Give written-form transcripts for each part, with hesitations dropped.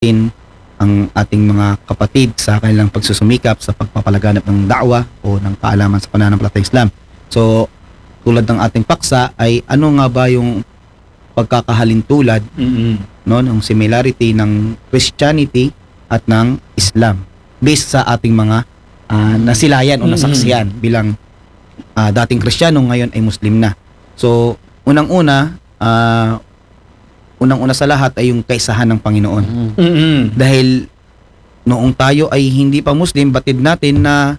natin ang ating mga kapatid sa kanilang pagsusumikap sa pagpapalaganap ng da'wa o ng kaalaman sa pananampalatayang Islam. So, tulad ng ating paksa ay ano nga ba yung pagkakahalintulad no, ng similarity ng Christianity at ng Islam based sa ating mga nasilayan o nasaksiyan bilang dating Kristiyano, ngayon ay Muslim na. So, unang-una sa lahat ay yung kaisahan ng Panginoon. Dahil noong tayo ay hindi pa Muslim, batid natin na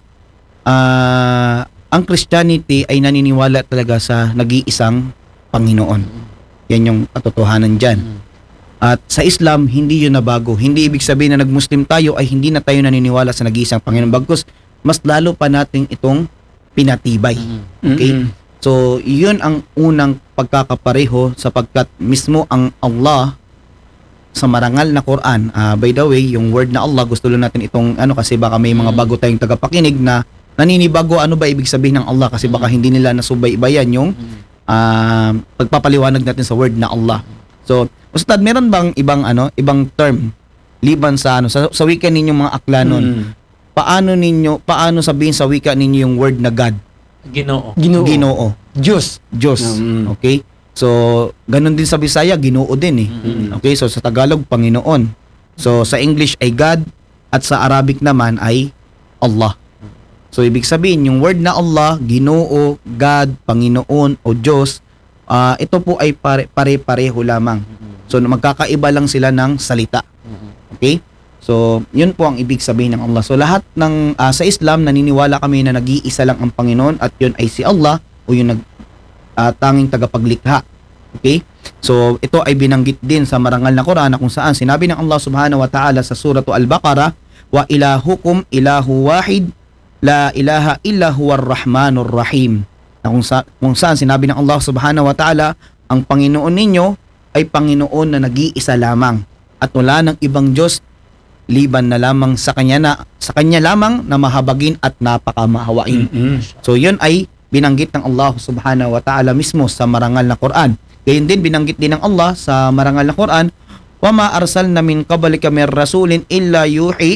ang Christianity ay naniniwala talaga sa nag-iisang Panginoon. Yan yung katotohanan dyan. At sa Islam, hindi yun nabago. Hindi ibig sabihin na nag-Muslim tayo ay hindi na tayo naniniwala sa nag-iisang Panginoon. Bagkus, mas lalo pa natin itong pinatibay. Okay? So, yun ang unang pagkakapareho sapagkat mismo ang Allah sa marangal na Quran, by the way, yung word na Allah, gusto lang natin itong kasi baka may mga bago tayong tagapakinig na naninibago ano ba ibig sabihin ng Allah kasi baka hindi nila nasubaybayan yung pagpapaliwanag natin sa word na Allah. So, Ustad, meron bang ibang term liban sa sa wika ninyong mga aklanon? Paano sabihin sa wika ninyo yung word na God? Ginoo. Diyos. Okay? So, ganun din sa Bisaya, Ginoo din eh. Okay? So, sa Tagalog, Panginoon. So, sa English ay God at sa Arabic naman ay Allah. So, ibig sabihin, yung word na Allah, Ginoo, God, Panginoon o Diyos, ito po ay pare-pareho lamang. So, magkakaiba lang sila ng salita. Okay? So, yun po ang ibig sabihin ng Allah. So, lahat ng sa Islam, naniniwala kami na nag-iisa lang ang Panginoon at yun ay si Allah o yung tanging tagapaglikha. Okay? So, ito ay binanggit din sa marangal na Quran na kung saan sinabi ng Allah subhanahu wa ta'ala sa surah Al-Baqarah, wa ilahukum ilahu wahid, la ilaha illa huwar rahmanur rahim. Na kung saan sinabi ng Allah subhanahu wa ta'ala, ang Panginoon ninyo ay Panginoon na nag-iisa lamang at wala ng ibang Diyos liban na lamang sa kanya lamang na mahabagin at napakamahawain. So yun ay binanggit ng Allah subhanahu wa ta'ala mismo sa marangal na Quran. Gayon din binanggit din ng Allah sa marangal na Quran, wa ma arsalna min qablika mir rasulin illa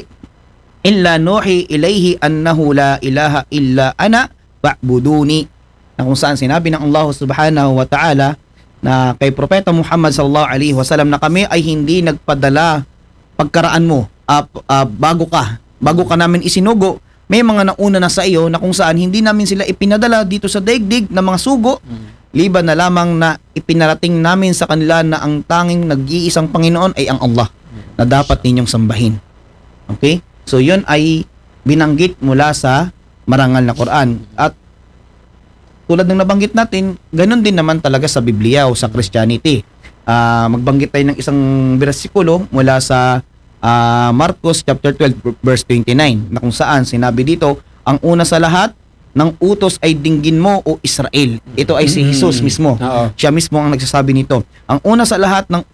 nuhi ilayhi annahu la ilaha illa ana fa'buduni. Na kung saan sinabi ng Allah subhanahu wa ta'ala na kay Propeta Muhammad sallallahu alaihi wasallam na kami ay hindi nagpadala pagkaraan mo bago ka namin isinugo, may mga nauna na sa iyo na kung saan hindi namin sila ipinadala dito sa daigdig na mga sugo, liban na lamang na ipinarating namin sa kanila na ang tanging nag-iisang Panginoon ay ang Allah na dapat ninyong sambahin. Okay? So yun ay binanggit mula sa marangal na Quran. At tulad ng nabanggit natin, ganun din naman talaga sa Biblia o sa Christianity. Magbanggit tayo ng isang bersikulo mula sa Marcos chapter 12 verse 29 na kung saan sinabi dito, ang una sa lahat ng utos ay dinggin mo o Israel. Ito ay si Jesus mismo. Siya mismo ang nagsasabi nito. Ang una sa lahat ng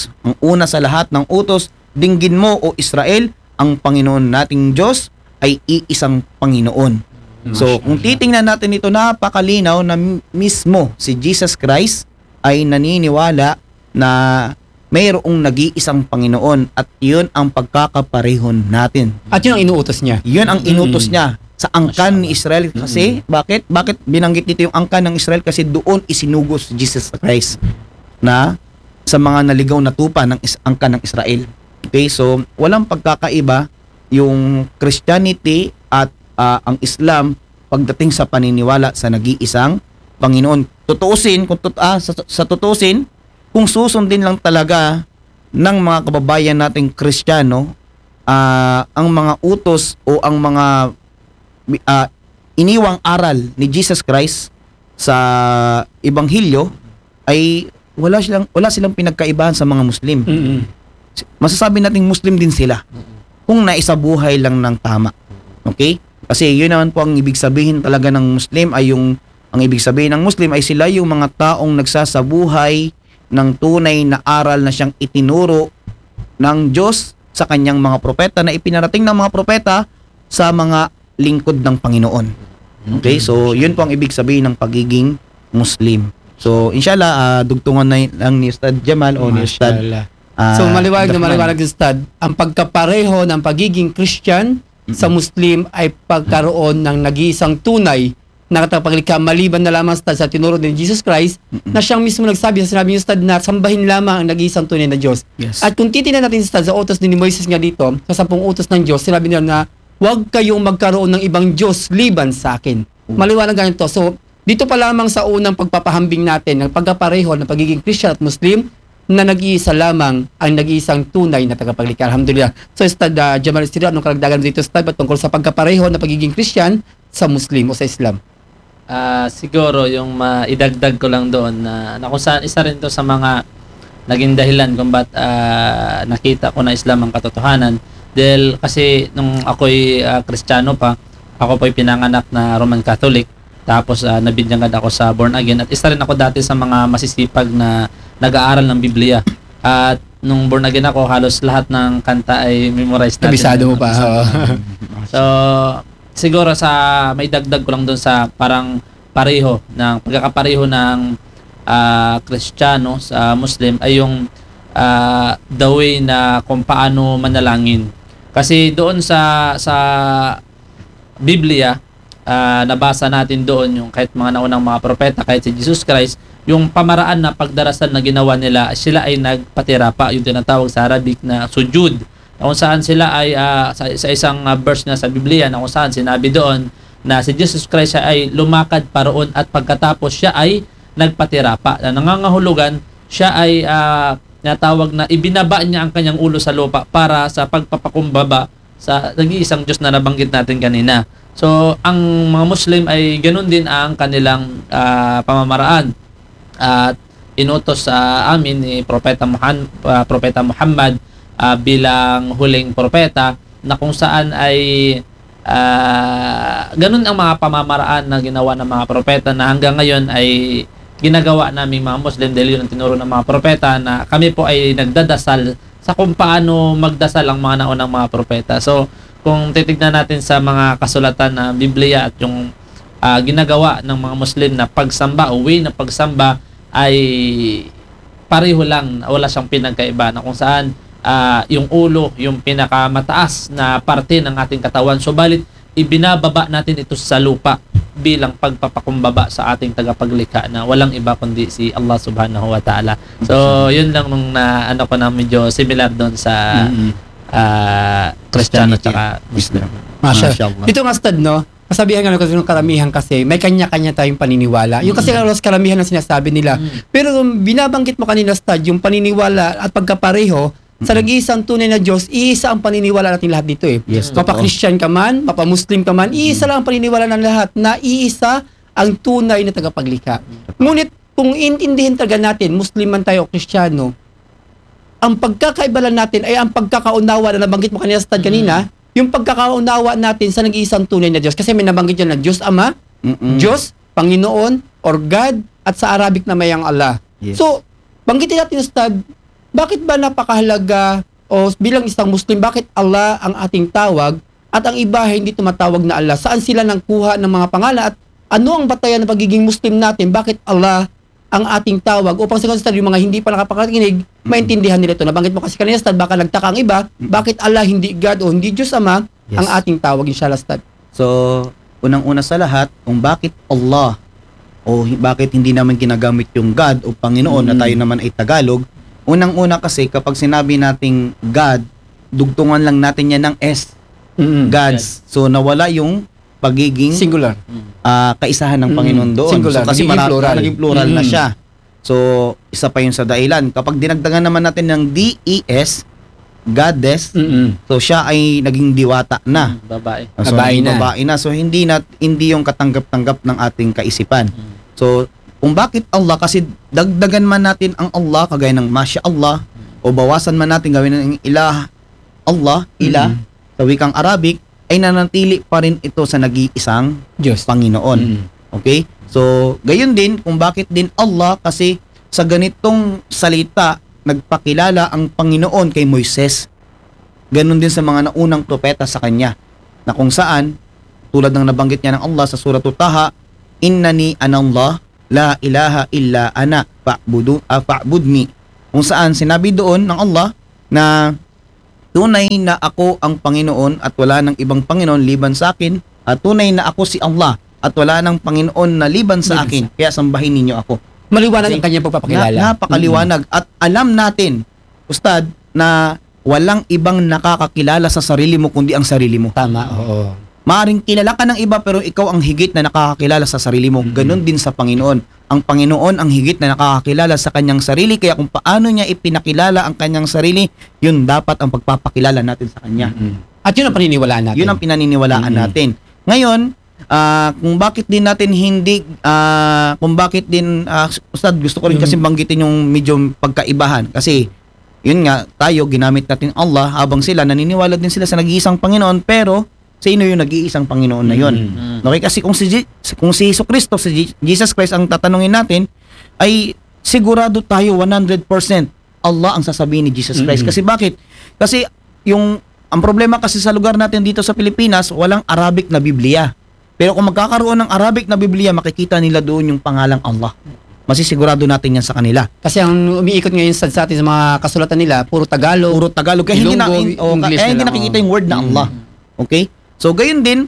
utos, dinggin mo o Israel, ang Panginoon nating Diyos ay iisang Panginoon. So kung titingnan natin ito, napakalinaw na mismo si Jesus Christ ay naniniwala na mayroong nag-iisang Panginoon at yun ang pagkakaparehon natin. At yun ang inuutos niya. Yun ang inutos niya sa angkan ni Israel. Kasi, bakit binanggit dito yung angkan ng Israel? Kasi doon isinugo si Jesus Christ na sa mga naligaw na tupa ng angkan ng Israel. Okay, so walang pagkakaiba yung Christianity at ang Islam pagdating sa paniniwala sa nag-iisang Panginoon. Sa tutusin, kung susundin lang talaga ng mga kababayan nating Kristiyano ang mga utos o ang mga iniwang aral ni Jesus Christ sa Ebanghelyo, ay wala silang pinagkaibahan sa mga Muslim. Masasabi nating Muslim din sila kung naisabuhay lang ng tama. Okay? Kasi yun naman po ang ibig sabihin talaga ng Muslim ay ang ibig sabihin ng Muslim ay sila yung mga taong nagsasabuhay ng tunay na aral na siyang itinuro ng Diyos sa kanyang mga propeta na ipinarating ng mga propeta sa mga lingkod ng Panginoon. Okay? So, yun po ang ibig sabihin ng pagiging Muslim. So, inshallah, dugtungan na lang ni Ustad Jamal o ni Ustad So maliwanag Ustad, ang pagkapareho ng pagiging Christian sa Muslim ay pagkaroon ng nag-iisang tunay na katapaglikha maliban na lamang Ustad sa tinuro ni Jesus Christ na siyang mismo sinabi niya Ustad na sambahin lamang ang nag-iisang tunay na Diyos. Yes. At kung titingnan natin Ustad sa utos ni Moises nga dito, sa 10 utos ng Diyos, sinabi niya na huwag kayong magkaroon ng ibang Diyos liban sa akin. Maliwanag ganito. So dito pa lamang sa unang pagpapahambing natin ng pagkapareho ng pagiging Christian at Muslim na nag-iisa lamang ang nag-iisang tunay na tagapaglikha. Alhamdulillah. So Ustad Jamal Estilo, anong karagdagan dito Ustad patungkol sa pagkapareho ng pagiging Christian sa Muslim o sa Islam? Siguro yung maidagdag ko lang doon na kung saan isa rin to sa mga naging dahilan kung ba't nakita ko na Islam ang katotohanan. Dahil kasi nung ako'y Kristiyano pa, ako po'y pinanganak na Roman Catholic, tapos nabinyagad ako sa born again, at isa rin ako dati sa mga masisipag na nag-aaral ng Biblia. At nung born again ako, halos lahat ng kanta ay memorize natin. Kabisado mo pa. So siguro may dagdag ko lang doon sa parang pagkakapareho ng Kristiyano sa Muslim ay yung the way na kung paano manalangin. Kasi doon sa Biblia, nabasa natin doon yung kahit mga naunang mga propeta, kahit si Jesus Christ, yung pamaraan na pagdarasal na ginawa nila, sila ay nagpatirapa, yung tinatawag sa Arabic na sujud, kung saan sila ay sa isang verse na sa Biblia na kung saan sinabi doon na si Jesus Christ ay lumakad paroon at pagkatapos siya ay nagpatirapa. Na nangangahulugan, siya ay natawag na ibinaba niya ang kanyang ulo sa lupa para sa pagpapakumbaba sa nag-iisang Diyos na nabanggit natin kanina. So, ang mga Muslim ay ganoon din ang kanilang pamamaraan. At inutos sa amin ni Propeta Muhammad bilang huling propeta na kung saan ay ganun ang mga pamamaraan na ginawa ng mga propeta na hanggang ngayon ay ginagawa namin mga Muslim dahil yun ang tinuro ng mga propeta na kami po ay nagdadasal sa kung paano magdasal ang mga naunang mga propeta. So kung titignan natin sa mga kasulatan na Biblia at yung ginagawa ng mga Muslim na pagsamba o way na pagsamba ay pareho lang, wala siyang pinagkaiba na kung saan yung ulo, yung pinakamataas na parte ng ating katawan. Subalit, ibinababa natin ito sa lupa bilang pagpapakumbaba sa ating tagapaglikha na walang iba kundi si Allah subhanahu wa ta'ala. So, yun lang nung ano ko na medyo similar doon sa Kristiyano at Muslim. Mashallah. Ito nga Ustad, no? Kasabihan nga kasi ng karamihan kasi may kanya-kanya tayong paniniwala. Yung kasi halos karamihan ang sinasabi nila. Pero binabanggit mo kanina Ustad, yung paniniwala at pagkapareho sa nag-iisang tunay na Diyos, iisa ang paniniwala natin lahat dito eh. Yes, Mapa-Christian ka man, mapa-Muslim ka man, iisa lang ang paniniwala ng lahat na iisa ang tunay na tagapaglikha. Ngunit kung intindihin talaga natin, Muslim man tayo o Kristiyano, ang pagkakaiba lang natin ay ang pagkakaunawa na nabanggit mo kanina Ustad kanina, yung pagkakaunawa natin sa nag-iisang tunay na Diyos. Kasi may nabanggit yan na Diyos Ama, Diyos, Panginoon, or God, at sa Arabic na mayang Allah. Yes. So, banggitin natin Ustad, bakit ba napakahalaga o bilang isang Muslim, bakit Allah ang ating tawag at ang iba hindi tumatawag na Allah? Saan sila nangkuha ng mga pangalan at ano ang batayan ng pagiging Muslim natin? Bakit Allah ang ating tawag? Upang sa Ustad, yung mga hindi pa nakapakinig, maintindihan nila ito. Nabanggit mo kasi kanina Ustad, baka nagtaka ang iba, bakit Allah hindi God o hindi Diyos Ama ang ating tawag, inshallah Ustad? So, unang-una sa lahat, kung bakit Allah o bakit hindi naman ginagamit yung God o Panginoon na tayo naman ay Tagalog, unang-una kasi kapag sinabi nating God, dugtungan lang natin yan ng S. Gods. So nawala yung pagiging singular. Kaisahan ng Panginoon doon. Singular. So, kasi naging plural na siya. So isa pa yun sa dahilan. Kapag dinagdagan naman natin ng DES, Goddess, so siya ay naging diwata na. Babae. So, babae na. So hindi yung katanggap-tanggap ng ating kaisipan. So kung bakit Allah, kasi dagdagan man natin ang Allah kagaya ng Masya Allah o bawasan man natin gawin ng ilah Allah, ilah sa wikang Arabic, ay nanatili pa rin ito sa nag-iisang Diyos, Panginoon. Okay? So, gayon din kung bakit din Allah, kasi sa ganitong salita nagpakilala ang Panginoon kay Moises. Ganon din sa mga naunang propeta sa kanya, na kung saan tulad ng nabanggit niya ng Allah sa surah Taha, innani anallah la ilaha illa ana fa'budni. kung saan sinabi doon ng Allah na tunay na ako ang Panginoon at wala ng ibang Panginoon liban sa akin, at tunay na ako si Allah at wala ng Panginoon na liban sa akin, kaya sambahin ninyo ako. Maliwanag ang Kasi kanyang pagpapakilala. Napakaliwanag. At alam natin, Ustad, na walang ibang nakakakilala sa sarili mo kundi ang sarili mo. Tama, oo. Maaring kilala ka ng iba pero ikaw ang higit na nakakakilala sa sarili mo. Ganon din sa Panginoon. Ang Panginoon ang higit na nakakakilala sa kanyang sarili, kaya kung paano niya ipinakilala ang kanyang sarili, yun dapat ang pagpapakilala natin sa kanya. At yun ang paniniwalaan natin. Yun ang pinaniniwalaan natin. Ngayon, kung bakit din natin hindi Ustad, gusto ko rin kasi banggitin yung medyo pagkaibahan kasi yun nga, tayo ginamit natin Allah habang sila naniniwala din sila sa nag-iisang Panginoon, pero sino yung nag-iisang Panginoon na yun? Okay, kasi kung si Jesucristo, si Jesus Christ ang tatanungin natin, ay sigurado tayo 100% Allah ang sasabihin ni Jesus Christ. Kasi bakit? Kasi ang problema kasi sa lugar natin dito sa Pilipinas, walang Arabic na Biblia. Pero kung magkakaroon ng Arabic na Biblia, makikita nila doon yung pangalang Allah. Masisigurado natin yan sa kanila. Kasi ang umiikot ngayon sa atin sa mga kasulatan nila, puro Tagalog. Puro Tagalog. Kaya hindi English hindi na lang, nakikita yung word na Allah. Okay? So, gayon din,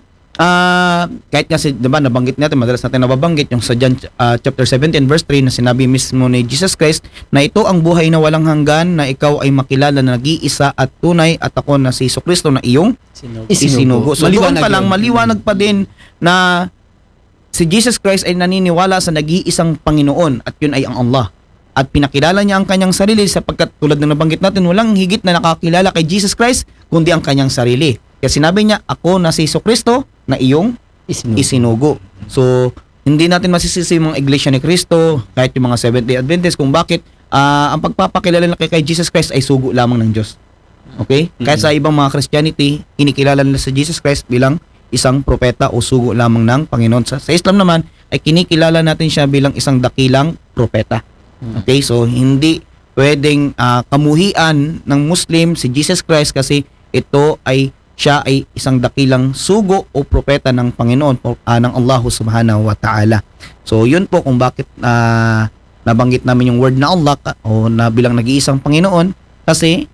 kahit kasi, diba, nabanggit natin, madalas natin nababanggit yung sa John chapter 17 verse 3 na sinabi mismo ni Jesus Christ na ito ang buhay na walang hanggan, na ikaw ay makilala na nag-iisa at tunay, at ako na si Jesucristo na iyong isinugo. So, doon pa lang, maliwanag pa din na si Jesus Christ ay naniniwala sa nag-iisang Panginoon at yun ay ang Allah. At pinakilala niya ang kanyang sarili sapagkat tulad ng nabanggit natin, walang higit na nakakilala kay Jesus Christ kundi ang kanyang sarili. Kaya sinabi niya, ako na si Jesucristo na iyong isinugo. So, hindi natin masisisi yung mga iglesia ni Cristo, kahit yung mga Seventh-day Adventists, kung bakit ang pagpapakilala nila kay Jesus Christ ay sugo lamang ng Diyos. Okay? Kahit sa ibang mga Christianity, kinikilala nila si Jesus Christ bilang isang propeta o sugo lamang ng Panginoon. Sa Islam naman, ay kinikilala natin siya bilang isang dakilang propeta. Okay? So, hindi pwedeng kamuhian ng Muslim si Jesus Christ kasi siya ay isang dakilang sugo o propeta ng Panginoon, ng Allah subhanahu wa ta'ala. So, yun po kung bakit nabanggit namin yung word na Allah o na bilang nag-iisang Panginoon kasi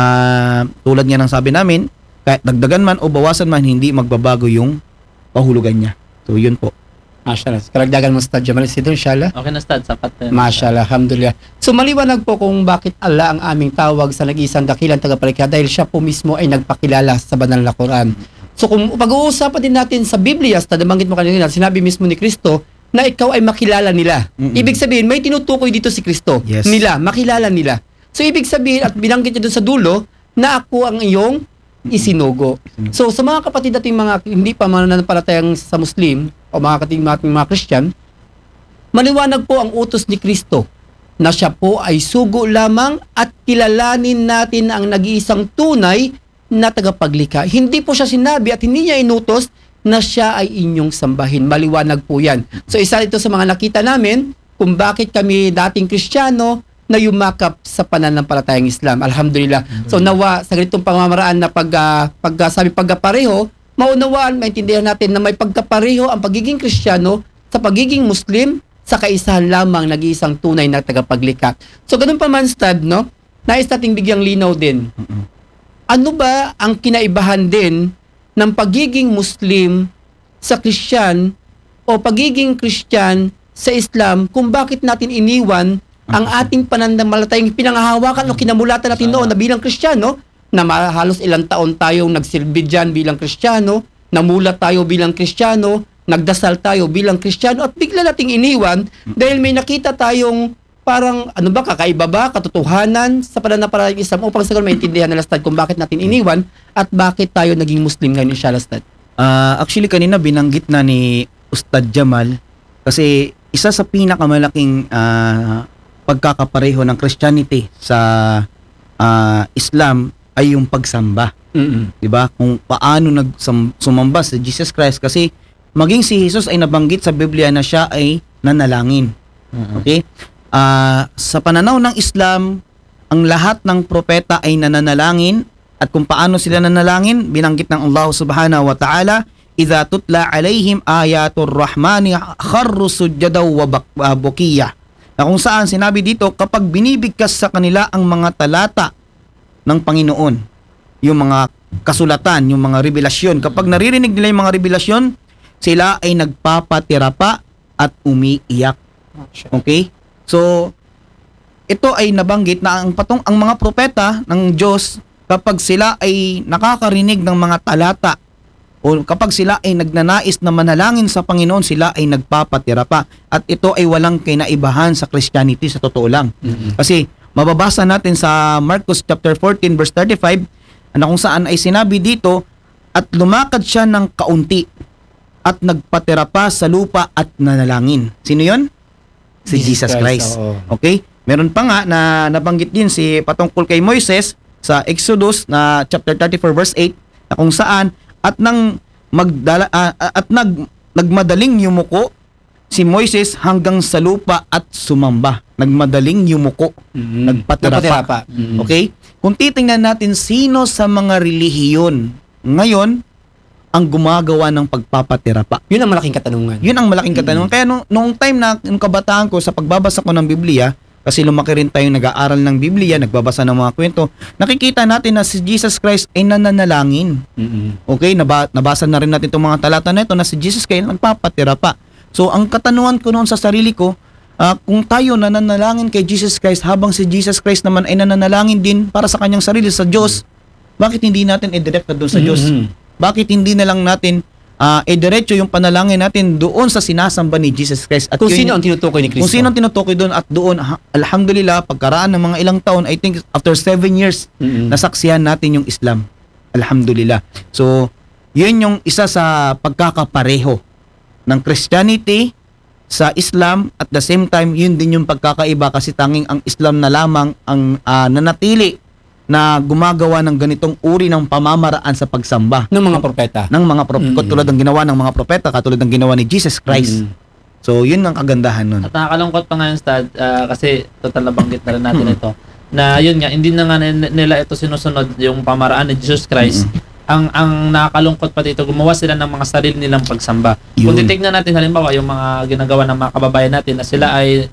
tulad nga ng sabi namin, kahit dagdagan man o bawasan man, hindi magbabago yung pahulugan niya. So, yun po. Mashallah. Karagdagan mo sa Jamal Sidon, inshallah. Okay na, Ustad. Sapat na yun. Mashallah, alhamdulillah. So maliwanag po kung bakit Allah ang aming tawag sa nag-iisang dakilang tagapaglikha dahil siya po mismo ay nagpakilala sa banal na Quran. So kung pag-uusapan din natin sa Biblia, nabanggit mo kanina, sinabi mismo ni Kristo na ikaw ay makilala nila. Ibig sabihin, may tinutukoy dito si Kristo. Yes. Nila, makilala nila. So ibig sabihin, at binanggit niya doon sa dulo, na ako ang iyong isinugo. So sa mga kapatid nating mga hindi pa mananampalatayang sa Muslim o mga kapatid nating mga Christian, maliwanag po ang utos ni Kristo na siya po ay sugo lamang at kilalanin natin ang nag-iisang tunay na tagapaglikha. Hindi po siya sinabi at hindi niya inutos na siya ay inyong sambahin. Maliwanag po yan. So isa ito sa mga nakita namin kung bakit kami dating Kristiyano na yumakap sa pananampalatayang Islam. Alhamdulillah. So nawa sa ganitong pamamaraan na pagkapareho, maunawaan, maintindihan natin na may pagkapareho ang pagiging Kristiyano sa pagiging Muslim sa kaisahan lamang nag-iisang tunay na tagapaglikha. So ganun pa man, Stad, no? Nais nating bigyang linaw din. Ano ba ang kinaibahan din ng pagiging Muslim sa Christian o pagiging Christian sa Islam kung bakit natin iniwan ang ating pananampalatayang pinangahawakan o kinamulatan natin noon na bilang Kristiyano, na halos ilang taon tayong nagsilbi dyan bilang Kristiyano, namulat tayo bilang Kristiyano, nagdasal tayo bilang Kristiyano, at bigla nating iniwan dahil may nakita tayong parang, kakaiba ba, katotohanan sa pananampalatayang Islam upang sa maintindihan nila, Stad, kung bakit natin iniwan at bakit tayo naging Muslim ngayon, inshallah, Stad. Actually, kanina binanggit na ni Ustad Jamal kasi isa sa pinakamalaking pagkakapareho ng Christianity sa Islam ay yung pagsamba. 'Di ba? Kung paano sumamba si Jesus Christ kasi maging si Jesus ay nabanggit sa Biblia na siya ay nanalangin. Okay? Sa pananaw ng Islam, ang lahat ng propeta ay nananalangin, at kung paano sila nanalangin, binanggit ng Allah subhanahu wa ta'ala, idza tutla alaihim ayatur rahmani kharru sujadaw wa bukiya. Na kung saan sinabi dito, kapag binibigkas sa kanila ang mga talata ng Panginoon, yung mga kasulatan, yung mga revelasyon, kapag naririnig nila yung mga revelasyon, sila ay nagpapatira pa at umiiyak. Okay? So, ito ay nabanggit na ang mga propeta ng Diyos, kapag sila ay nakakarinig ng mga talata o kapag sila ay nagnanais na manalangin sa Panginoon, sila ay nagpapatira pa. At ito ay walang kinaibahan sa Christianity sa totoo lang. Kasi mababasa natin sa Marcos chapter 14 verse 35 na kung saan ay sinabi dito, at lumakad siya ng kaunti at nagpatira pa sa lupa at nanalangin. Sino yon? Si Jesus Christ. Oo. Okay? Meron pa nga na nabanggit din si patungkol kay Moises sa Exodus na chapter 34 verse 8 na kung saan nagmadaling yumuko si Moises hanggang sa lupa at sumamba. Nagmadaling yumuko. Nagpatira pa. Okay? Kung titingnan natin sino sa mga relihiyon ngayon ang gumagawa ng pagpapatira pa. Yun ang malaking katanungan. Yun ang malaking katanungan. Kaya nung time na nung kabataan ko sa pagbabasa ko ng Biblia, kasi lumaki rin tayong nag-aaral ng Biblia, nagbabasa ng mga kwento, nakikita natin na si Jesus Christ ay nananalangin. Okay, nabasa na rin natin itong mga talata na ito na si Jesus Christ nagpapatira pa. So, ang katanungan ko noon sa sarili ko, kung tayo nananalangin kay Jesus Christ habang si Jesus Christ naman ay nananalangin din para sa kanyang sarili sa Diyos, bakit hindi natin i-direct doon sa Diyos? Bakit hindi na lang natin diretso yung panalangin natin doon sa sinasamba ni Jesus Christ? At Kung sino ang tinutukoy ni Kristo. kung sino ang tinutukoy doon at doon, alhamdulillah, pagkaraan ng mga ilang taon, I think after 7 years, nasaksihan natin yung Islam. Alhamdulillah. So, yun yung isa sa pagkakapareho ng Christianity sa Islam. At the same time, yun din yung pagkakaiba kasi tanging ang Islam na lamang ang nanatili na gumagawa ng ganitong uri ng pamamaraan sa pagsamba ng mga propeta. ng mga katulad ng ginawa ng mga propeta, katulad ng ginawa ni Jesus Christ. So, yun ang kagandahan nun. At nakakalungkot pa ngayon, Stad, kasi total nabanggit na rin natin ito, na yun nga, hindi na nga nila ito sinusunod yung pamaraan ni Jesus Christ. Ang nakakalungkot pa dito, gumawa sila ng mga sarili nilang pagsamba. Kung titignan natin halimbawa yung mga ginagawa ng mga kababayan natin na sila ay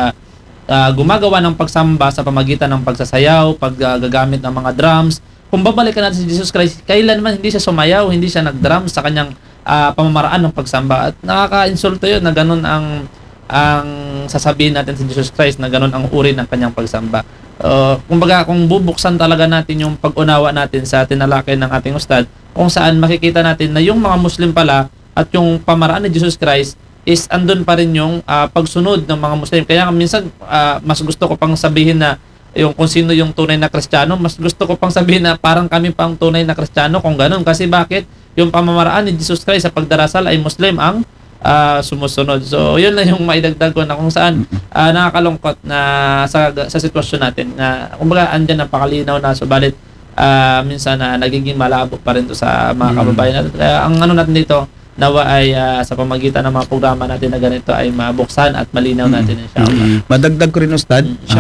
gumagawa ng pagsamba sa pamagitan ng pagsasayaw, paggagamit ng mga drums. Kung babalikan natin si Jesus Christ, kailanman hindi siya sumayaw, hindi siya nag-drum sa kanyang pamamaraan ng pagsamba. At nakaka-insulto yun na ganun ang sasabihin natin si Jesus Christ, na ganun ang uri ng kanyang pagsamba. Kumbaga, kung bubuksan talaga natin yung pag-unawa natin sa tinalakay ng ating ustad, kung saan makikita natin na yung mga Muslim pala at yung pamaraan ni Jesus Christ is andun pa rin yung pagsunod ng mga Muslim. Kaya minsan, mas gusto ko pang sabihin na yung kung sino yung tunay na Kristiyano, mas gusto ko pang sabihin na parang kami pang tunay na Kristiyano kung ganun. Kasi bakit? Yung pamamaraan ni Jesus Christ sa pagdarasal ay Muslim ang sumusunod. So, yun na yung maidagdag ko na kung saan nakakalungkot na sa sitwasyon natin na kumbaga andyan napakalinaw na, subalit minsan nagiging malabo pa rin to sa mga kababayan natin. Kaya ang ano natin dito, nawa ay sa pamagitan ng mga programa natin na ganito ay mabuksan at malinaw natin, inshallah. Madagdag ko rin, Ustad,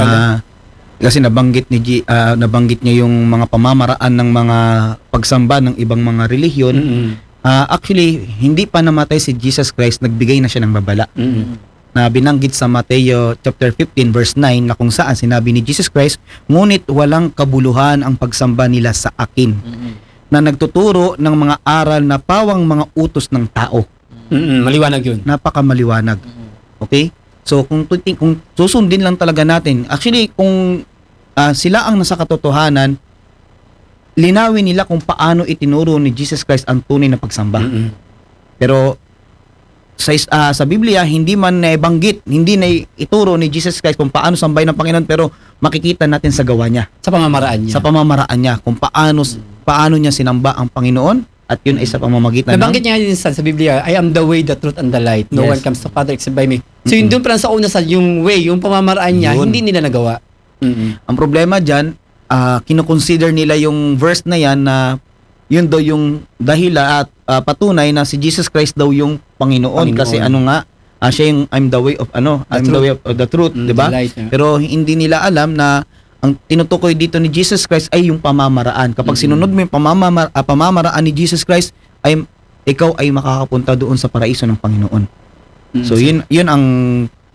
kasi nabanggit niya yung mga pamamaraan ng mga pagsamba ng ibang mga relihiyon. Actually, hindi pa namatay si Jesus Christ, nagbigay na siya ng babala. Na binanggit sa Mateo chapter 15 verse 9 na kung saan sinabi ni Jesus Christ, ngunit walang kabuluhan ang pagsamba nila sa akin, na nagtuturo ng mga aral na pawang mga utos ng tao. Maliwanag yun. Napakamaliwanag. Okay? So, kung susundin lang talaga natin, actually, kung sila ang nasa katotohanan, linawin nila kung paano itinuro ni Jesus Christ ang tunay na pagsamba. Pero sa Biblia, hindi man nabanggit, hindi na ituro ni Jesus Christ kung paano sambay ng Panginoon, pero makikita natin sa gawa niya. Sa pamamaraan niya. Sa pamamaraan niya, kung paano niya sinamba ang Panginoon, at yun ay sa pamamagitan nabanggit niya din sa Biblia, I am the way, the truth, and the light. No one comes to Father except by me. So yun doon pa lang sa una, sa yung way, yung pamamaraan niya, hindi nila nagawa. Ang problema dyan, kinoconsider nila yung verse na yan na yun daw yung dahila at patunay na si Jesus Christ daw yung Panginoon. Kasi siya yung I'm the way of the way of the truth, di ba? Pero hindi nila alam na ang tinutukoy dito ni Jesus Christ ay yung pamamaraan. Kapag sinunod mo yung pamamaraan ni Jesus Christ, ikaw ay makakapunta doon sa paraiso ng Panginoon. So yun ang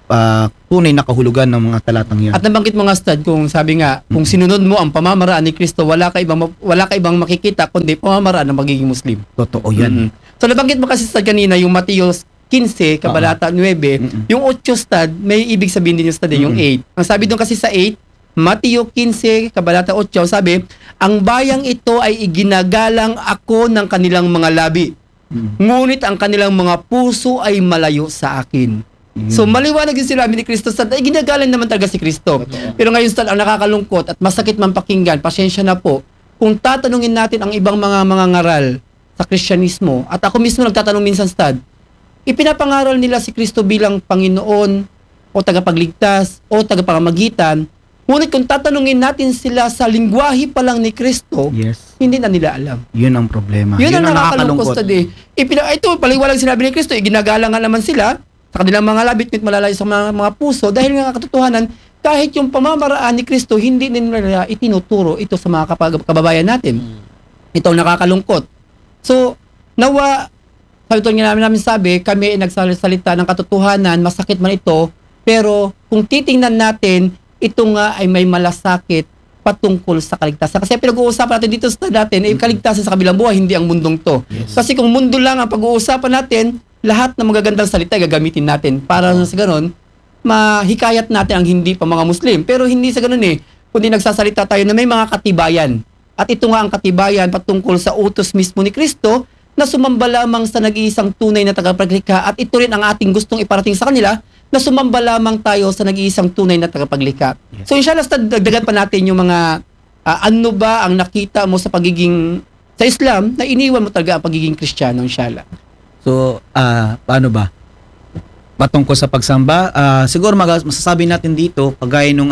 tunay na kahulugan ng mga talatang yan. At nabanggit mo nga, Stad, kung sabi nga, kung sinunod mo ang pamamaraan ni Kristo, wala ka ibang makikita kundi pamamaraan ng magiging Muslim. Totoo yan. So nabanggit mo kasi, Stad, kanina yung Mateo 15, kabalata 9, yung 8, Stad, may ibig sabihin din yung Stad, yung 8. Ang sabi doon kasi sa 8, Mateo 15, kabalata 8, sabi, ang bayang ito ay iginagalang ako ng kanilang mga labi. Ngunit ang kanilang mga puso ay malayo sa akin. So maliwanag yung sinabi ni Kristo, Stad, ay ginagalang naman talaga si Kristo. Pero ngayon, Stad, ang nakakalungkot at masakit man pakinggan, pasensya na po, kung tatanungin natin ang ibang mga ngaral sa Kristyanismo, at ako mismo nagtatanong minsan, Stad, ipinapangaral nila si Kristo bilang Panginoon o tagapagligtas o tagapamagitan. Ngunit kung tatanungin natin sila sa lingwahe pa lang ni Kristo, Yes. hindi na nila alam. Yun ang problema. Yun ang nakakalungkot, Stad. Ito, paliwalang sinabi ni Kristo, ginagalang nga naman sila sa kanilang mga labit, malalayo sa mga puso, dahil nga katotohanan, kahit yung pamamaraan ni Kristo, hindi nila itinuturo ito sa mga kababayan natin. Ito ang nakakalungkot. So, nawa, sabi nga namin sabi, kami ay nagsasalita ng katotohanan, masakit man ito, pero kung titingnan natin, ito nga ay may malasakit patungkol sa kaligtasan. Kasi pinag-uusapan natin dito sa natin, ay kaligtasan sa kabilang buhay, hindi ang mundong to. Yes. Kasi kung mundo lang ang pag-uusapan natin, lahat ng magagandang salita gagamitin natin para sa ganun, mahikayat natin ang hindi pa mga Muslim. Pero hindi sa ganun kundi nagsasalita tayo na may mga katibayan. At ito nga ang katibayan patungkol sa utos mismo ni Kristo na sumamba lamang sa nag-iisang tunay na tagapaglikha, at ito rin ang ating gustong iparating sa kanila, na sumamba lamang tayo sa nag-iisang tunay na tagapaglikha. Yes. So inshallah, dagdagan pa natin yung mga ano ba ang nakita mo sa pagiging sa Islam na iniwan mo talaga ang pagiging Kristiyano, inshallah. So, paano ba? Patungkol sa pagsamba, siguro masasabi natin dito, kagaya nung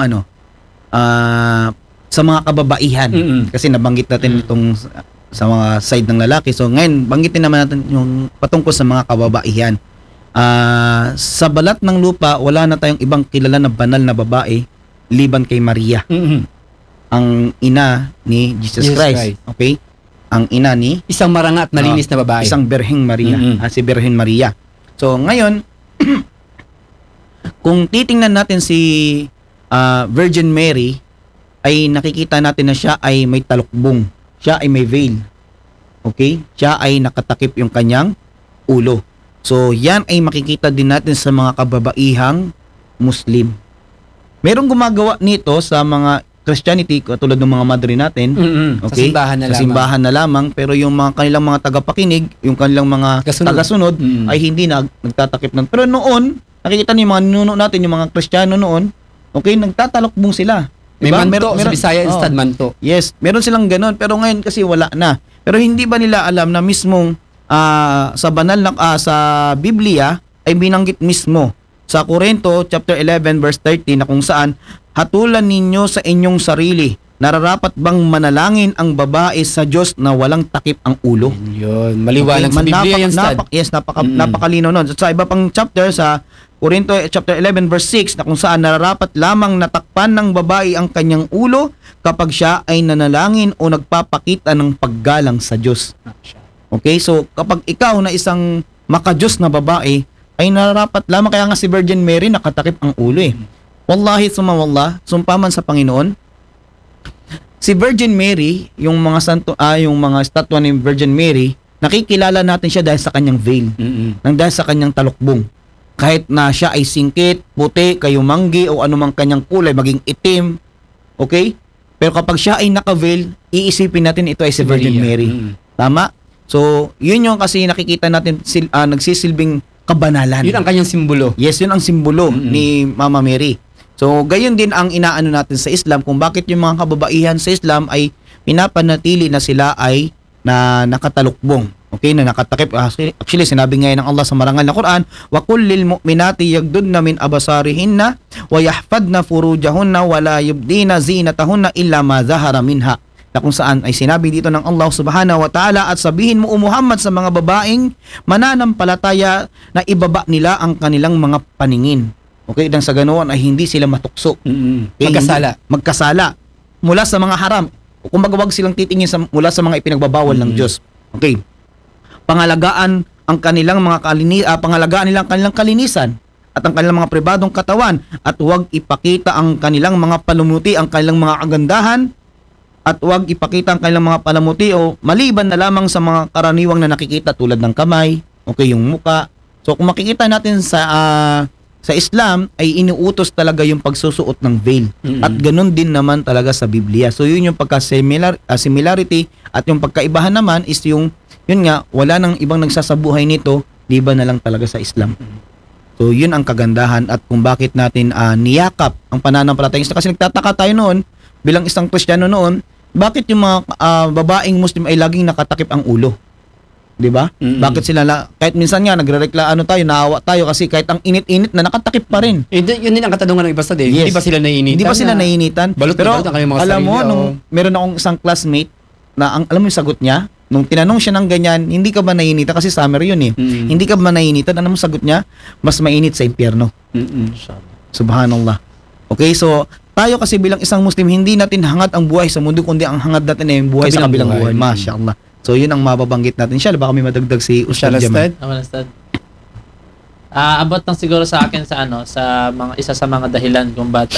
sa mga kababaihan. Kasi nabanggit natin itong sa mga side ng lalaki. So, ngayon, banggitin naman natin yung patungkol sa mga kababaihan. Sa balat ng lupa, wala na tayong ibang kilala na banal na babae liban kay Maria, ang ina ni Jesus Christ. Okay? Ang ina ni Isang maranga at malinis na babae. isang Birheng Maria, si Birhen Maria. So ngayon, kung titingnan natin si Virgin Mary, ay nakikita natin na siya ay may talukbong. Siya ay may veil. Okay? Siya ay nakatakip yung kanyang ulo. So yan ay makikita din natin sa mga kababaihang Muslim. Merong gumagawa nito sa mga Christianity, katulad ng mga madre natin. Okay? Sa simbahan na lamang. Pero yung mga kanilang mga tagapakinig, yung kanilang mga tagasunod, ay hindi nagtatakip ng. Pero noon, nakikita niyo yung mga ninuno natin, yung mga Kristiyano noon, okay, nagtatalokbong sila. May Diba? manto, sa Bisaya instant manto. Yes, meron silang ganun. Pero ngayon kasi wala na. Pero hindi ba nila alam na mismong sa banal na sa Biblia ay binanggit mismo sa Korinto chapter 11 verse 13 na kung saan hatulan ninyo sa inyong sarili, nararapat bang manalangin ang babae sa Diyos na walang takip ang ulo? Yun, maliwanag sa Biblia yan, Stad. Napakalinaw nun. Sa iba pang chapter, sa Korinto chapter 11 verse 6 na kung saan nararapat lamang natakpan ng babae ang kanyang ulo kapag siya ay nanalangin o nagpapakita ng paggalang sa Diyos. Okay, so kapag ikaw na isang makadiyos na babae, ay nararapat lamang, kaya nga si Virgin Mary nakatakip ang ulo Wallahi sumawallah, sumpaman sa Panginoon, si Virgin Mary, yung mga santo, yung mga statwa ni Virgin Mary, nakikilala natin siya dahil sa kanyang veil, dahil sa kanyang talukbong. Kahit na siya ay singkit, puti, kayumanggi, o anumang kanyang kulay, maging itim, okay? Pero kapag siya ay naka-veil, iisipin natin ito ay si Virgin Mary. Tama? So, yun yung kasi nakikita natin nagsisilbing kabanalan. Yun ang kanyang simbolo. Yes, yun ang simbolo ni Mama Mary. So, gayon din ang inaano natin sa Islam kung bakit yung mga kababaihan sa Islam ay pinapanatili na sila ay nakatalukbong. Okay, na nakatakip. Actually, sinabi ngayon ng Allah sa marangal na Quran, wa kullil mu'minati yagdudna min abasarihinna wa yahfadna furujahunna wa la yubdina zinatahunna illa ma zahara minha. Na kung saan ay sinabi dito ng Allah subhanahu wa ta'ala, at sabihin mo, O Muhammad, sa mga babaeng mananampalataya na ibaba nila ang kanilang mga paningin. Okay, dang sa ganoon ay hindi sila matukso. Okay, magkasala mula sa mga haram. Kung magawag silang titingin mula sa mga ipinagbabawal ng Diyos. Okay. Pangalagaan ang kanilang mga pangalagaan nilang kanilang kalinisan at ang kanilang mga pribadong katawan, at huwag ipakita ang kanilang mga palamuti, ang kanilang mga kagandahan, at huwag ipakita ang kanilang mga palamuti o maliban na lamang sa mga karaniwang na nakikita tulad ng kamay, okay, yung muka. So kung makikita natin sa Islam ay inuutos talaga yung pagsusuot ng veil. At ganun din naman talaga sa Biblia. So yun yung similarity, at yung pagkaibahan naman is yun nga, wala nang ibang nagsasabuhay nito, liban na lang talaga sa Islam. So yun ang kagandahan at kung bakit natin niyakap ang pananampalatayang Islam. Kasi nagtataka tayo noon, bilang isang Kristiyano noon, bakit yung mga babaeng Muslim ay laging nakatakip ang ulo? 'Di ba? Bakit sila kahit minsan nga nagrereklamo tayo, naawa tayo kasi kahit ang init-init na nakatakip pa rin. Yun din ang katanungan ng iba sa day. Yes. Hindi ba sila naiinitan? Hindi ba sila naiinitan? Pero Mga alam mo, sarili, nung meron akong isang classmate na alam mo yung sagot niya, nung tinanong siya ng ganyan, hindi ka ba naiinitan? Kasi summer yun eh. Hindi ka ba naiinitan? Ano mo sagot niya? Mas mainit sa impyerno. Subhanallah. Okay, so tayo kasi bilang isang Muslim, hindi natin hangad ang buhay sa mundo, kundi ang hangad natin ay buhay sa kabilang buhay. Mashallah. So yun ang mababanggit natin. Inshallah, baka may madagdag si Ustad Jamal. Abot lang siguro sa akin sa mga isa sa mga dahilan kung ba't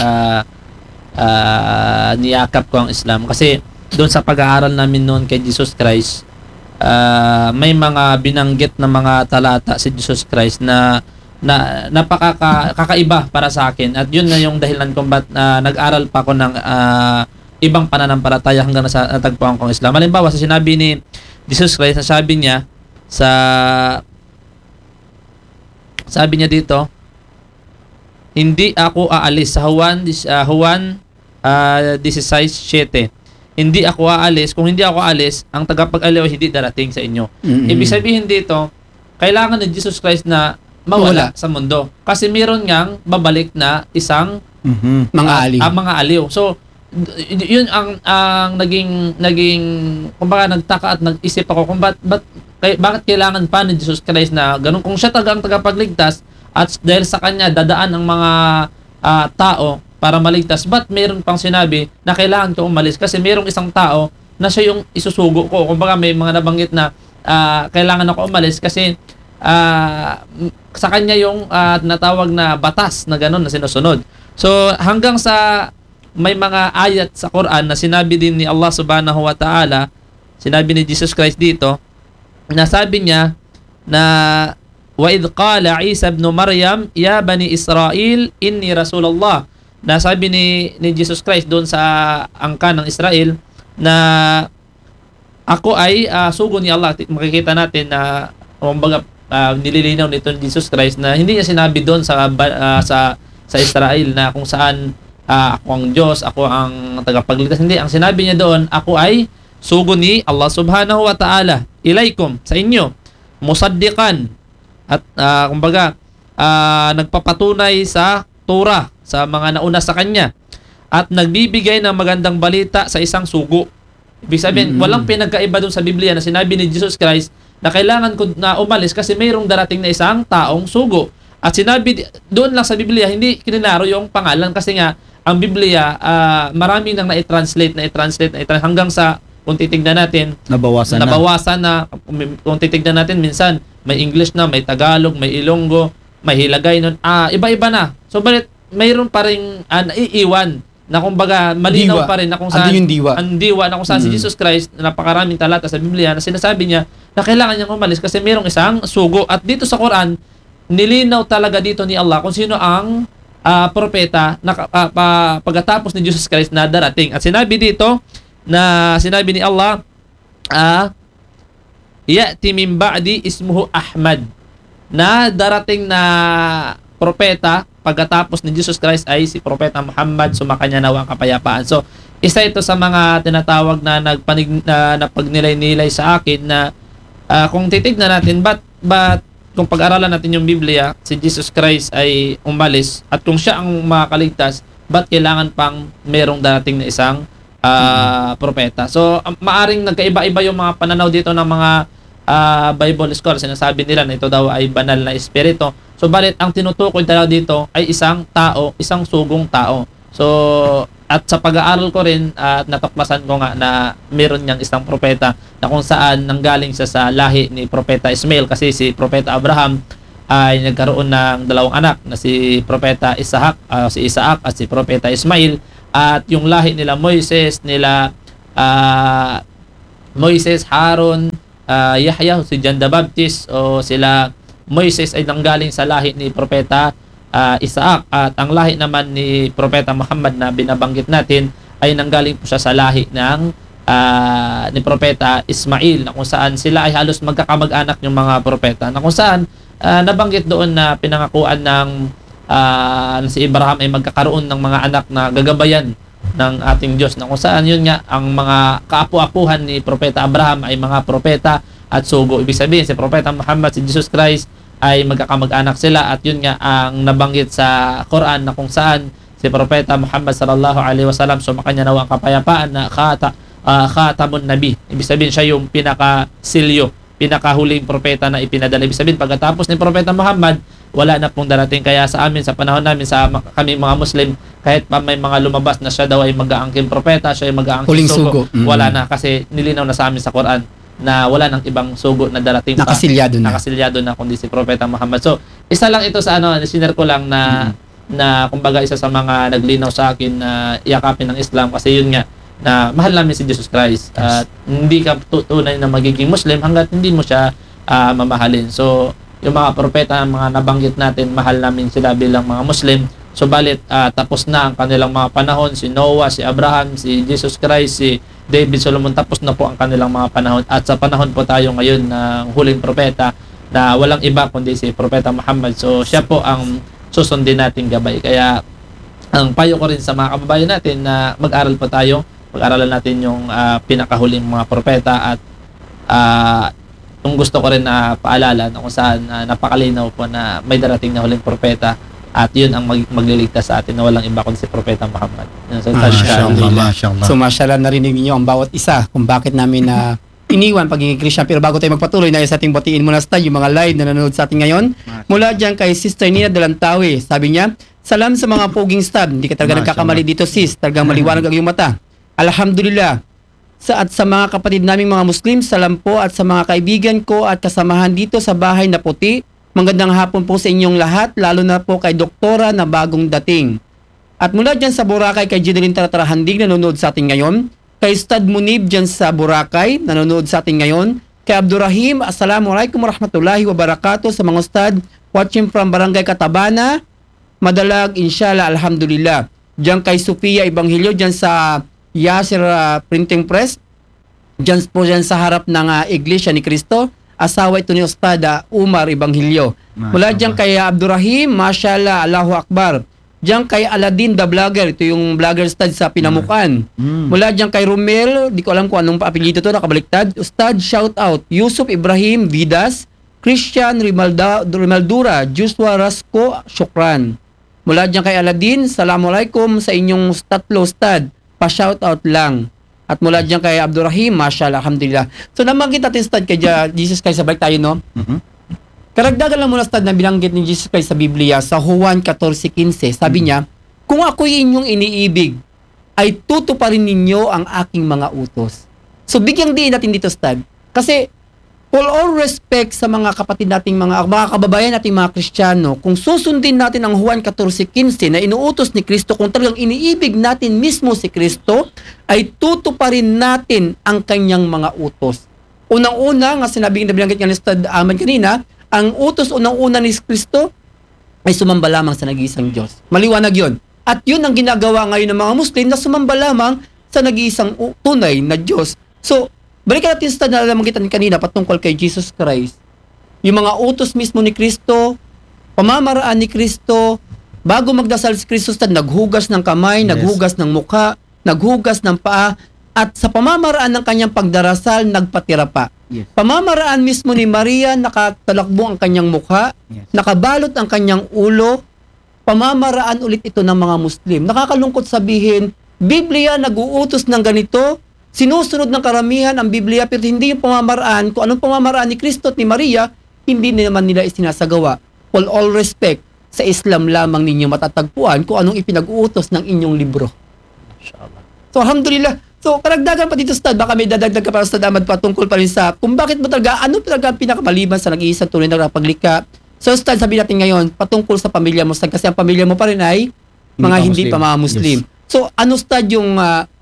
niyakap ko ang Islam. Kasi doon sa pag-aaral namin noon kay Jesus Christ, may mga binanggit na mga talata si Jesus Christ na napakakaiba para sa akin. At yun na yung dahilan kung ba't nag-aral pa ako ng ibang pananampalataya hanggang natagpuan ko ang Islam. Halimbawa, sa sinabi ni Jesus Christ, sabi niya dito, hindi ako aalis sa Juan 16:7. Hindi ako aalis, kung hindi ako aalis, ang tagapag-aliw hindi darating sa inyo. Ibig sabihin dito, kailangan ni Jesus Christ na mawala sa mundo. Kasi meron ngang babalik na isang mga aliw. So, yun ang naging kumbaga nagtaka at nag-isip ako kung bakit kailangan pa ni Jesus Christ na ganun, kung siya ang tagapagligtas at dahil sa kanya dadaan ang mga tao para maligtas, ba't meron pang sinabi na kailangan ko umalis? Kasi merong isang tao na siya yung isusugo ko. Kumbaga may mga nabanggit na kailangan ako umalis kasi sa kanya yung natawag na batas na ganun na sinusunod. So hanggang sa may mga ayat sa Quran na sinabi din ni Allah subhanahu wa ta'ala, sinabi ni Jesus Christ dito, na sabi niya na wa idh qala Isa ibn Maryam ya bani Israel inni Rasulullah, na sabi ni Jesus Christ doon sa angka ng Israel na ako ay sugo ni Allah. Makikita natin na kumbaga nililinaw nito ni Jesus Christ na hindi niya sinabi doon sa Israel na kung saan ako ang Diyos, ako ang tagapagligtas. Hindi, ang sinabi niya doon, ako ay sugo ni Allah subhanahu wa ta'ala ilaykum, sa inyo, musaddiqan, at kumbaga nagpapatunay sa Torah, sa mga nauna sa kanya, at nagbibigay ng magandang balita sa isang sugo. Ibig sabihin, walang pinagkaiba doon sa Biblia na sinabi ni Jesus Christ na kailangan ko na umalis kasi mayroong darating na isang taong sugo. At sinabi doon lang sa Biblia, hindi kinilaro yung pangalan kasi nga ang Biblia, marami nang na-translate hanggang sa kung titignan natin, nabawasan na. Kung titignan natin, minsan may English na, may Tagalog, may Ilonggo, may Hilagay nun. Iba-iba na. So, balit mayroon pa rin naiiwan na kumbaga malinaw pa rin na kung saan ang diwa na kung saan si Jesus Christ, napakaraming talata sa Biblia na sinasabi niya na kailangan niyang umalis kasi mayroong isang sugo. At dito sa Quran, nilinaw talaga dito ni Allah kung sino ang propeta na pagkatapos ni Jesus Christ na darating. At sinabi dito na sinabi ni Allah, ya'ti min ba'di ismuhu Ahmad, na darating na propeta pagkatapos ni Jesus Christ ay si Propeta Muhammad, sumakanya nawa ang kapayapaan. So, isa ito sa mga tinatawag na napagnilay-nilay sa akin na kung titignan natin, ba't kung pag-aralan natin yung Biblia, si Jesus Christ ay umalis at kung siya ang makakaligtas, ba't kailangan pang merong darating na isang propeta? So, maaring nagkaiba-iba yung mga pananaw dito ng mga Bible scholars. Sinasabi nila na ito daw ay banal na espiritu. So, balit ang tinutukoy talaga dito ay isang tao, isang sugong tao. So, at sa pag-aaral ko rin at natuklasan ko nga na meron niyang isang propeta na kung saan nanggaling siya sa lahi ni Propeta Ismail kasi si Propeta Abraham ay nagkaroon ng dalawang anak na si Propeta Isaac at si Propeta Ismail, at yung lahi nila Moises, Haron, Yahya, si John the Baptist, o sila Moises ay nanggaling sa lahi ni Propeta Isaac, at ang lahi naman ni Propeta Muhammad na binabanggit natin ay nanggaling po siya sa lahi ng ni Propeta Ismail, na kung saan sila ay halos magkakamag-anak yung mga propeta, na kung saan nabanggit doon na pinangakuan ng si Abraham ay magkakaroon ng mga anak na gagabayan ng ating Diyos, na kung saan yun nga ang mga kaapu-apuhan ni Propeta Abraham ay mga propeta at sugo. Ibig sabihin si Propeta Muhammad, si Jesus Christ ay magkakamag-anak sila, at yun nga ang nabanggit sa Quran na kung saan si Propeta Muhammad sallallahu alaihi wasallam, sumakanya nawa ang kapayapaan, na khatamun nabi. Ibig sabihin siya yung pinakasilyo, pinakahuling propeta na ipinadala. Ibig sabihin pagkatapos ni Propeta Muhammad, wala na pong darating. Kaya sa amin, sa panahon namin, kami mga Muslim, kahit pa may mga lumabas na siya daw ay mag-aangking propeta, siya ay mag-aangking Huling sugo, sugo. wala na, kasi nilinaw na sa amin sa Quran na wala nang ibang sugo na darating pa. Nakasilyado na kundi si Propeta Muhammad. So, isa lang ito sa sinare ko lang na kumbaga isa sa mga naglinaw sa akin na yakapin ng Islam, kasi yun nga, na mahal namin si Jesus Christ, at hindi ka tunay na magiging Muslim hanggat hindi mo siya mamahalin. So, yung mga propeta, mga nabanggit natin, mahal namin sila bilang mga Muslim. Subalit, tapos na ang kanilang mga panahon. Si Noah, si Abraham, si Jesus Christ, si David, Solomon, tapos na po ang kanilang mga panahon. At sa panahon po tayo ngayon ng huling propeta, na walang iba kundi si Propeta Muhammad. So, siya po ang susundin nating gabay. Kaya, ang payo ko rin sa mga kababayan natin na mag-aral po tayo, pag-aralan natin yung pinakahuling mga propeta, at kung gusto ko rin na paalala na kung saan napakalinaw po na may darating na huling propeta, at yun ang magliligtas sa atin na walang iba kundi si Propeta Muhammad. So, So, mashallah, narinig niyo ang bawat isa kung bakit namin na iniwan pagiging Christian. Pero bago tayo magpatuloy, nais ating batiin muna sa yung mga live na nanonood sa atin ngayon. Mula dyan kay Sister Nina Dalantawi, sabi niya, salam sa mga poging stab. Hindi ka talaga nagkakamali dito, sis. Talagang maliwanag ang iyong mata. Alhamdulillah. Sa mga kapatid naming mga Muslim, salam po, at sa mga kaibigan ko at kasamahan dito sa bahay na puti, magandang hapon po sa inyong lahat, lalo na po kay Doktora na bagong dating. At mula dyan sa Boracay, kay Jeneline Tarahandig, nanonood sa atin ngayon. Kay Ustad Munib dyan sa Boracay, nanonood sa atin ngayon. Kay Abdurrahim, Assalamualaikum warahmatullahi wabarakatuh sa mga Ustad, watching from Barangay Katabana, Madalag, inshallah, alhamdulillah. Dyan kay Sofia Ibanghilyo, dyan sa Yasir Printing Press, dyan po dyan sa harap ng Iglesia ni Cristo, asawa ito ni Ustad Umar Ibanghilyo. Mula dyan kay Abdurrahim, mashallah, Allahu Akbar. Dyan kay Aladdin the Vlogger, ito yung vlogger Ustad sa Pinamukan. Mula dyan kay Romel, di ko alam kung anong apelyido to, nakabaliktad. Ustad, shout out. Yusuf Ibrahim Vidas, Christian Rimaldura, Joshua Rasco, syukran. Mula dyan kay Aladdin, Assalamualaikum sa inyong tatlo Ustad. Pa-shoutout lang. At mula dyan kay Abdurrahim, mashallah, alhamdulillah. So, namanggit natin Ustad kay Jesus Christ, sabalik tayo, no? Karagdagan lang muna Ustad na binanggit ni Jesus Christ sa Biblia sa Juan 14:15. Sabi niya, kung ako'y inyong iniibig, ay tutuparin ninyo ang aking mga utos. So, bigyang diin natin dito Ustad. Kasi, for all respect sa mga kapatid nating mga kababayan nating mga Kristiyano, kung susundin natin ang Juan 14:15 na inuutos ni Kristo, kung talagang iniibig natin mismo si Kristo, ay tutuparin natin ang kanyang mga utos. Unang-una, nga sinabi na binanggit nga ni Ustad Ahmad kanina, ang utos unang-una ni Kristo ay sumamba lamang sa nag-iisang Diyos. Maliwanag yun. At yun ang ginagawa ngayon ng mga Muslim na sumamba lamang sa nag-iisang tunay na Diyos. So, balikan natin sa nalamangitan kanina patungkol kay Jesus Christ. Yung mga utos mismo ni Kristo, pamamaraan ni Kristo, bago magdasal si Kristo, naghugas ng kamay, naghugas ng mukha, naghugas ng paa, at sa pamamaraan ng kanyang pagdarasal, nagpatira pa. Pamamaraan mismo ni Maria, nakatalakbo ang kanyang mukha, nakabalot ang kanyang ulo, pamamaraan ulit ito ng mga Muslim. Nakakalungkot sabihin, Biblia nag-uutos ng ganito, sinusunod ng karamihan ang Biblia, pero hindi yung pamamaraan, kung anong pamamaraan ni Kristo at ni Maria, hindi naman nila isinasagawa. For all respect, sa Islam lamang ninyo matatagpuan kung anong ipinag-uutos ng inyong libro. So, alhamdulillah. So, karagdagan pa dito, Ustad, baka may dadagdag ka pa, Ustad Ahmad, patungkol pa rin sa kung bakit mo talaga, ano talaga ang pinakamaliban sa nag-iisang tunay na paglikha, So, Ustad, sabi natin ngayon, patungkol sa pamilya mo, Ustad, kasi ang pamilya mo pa rin ay mga hindi pa mga Muslim. So, ano, Ustad, yung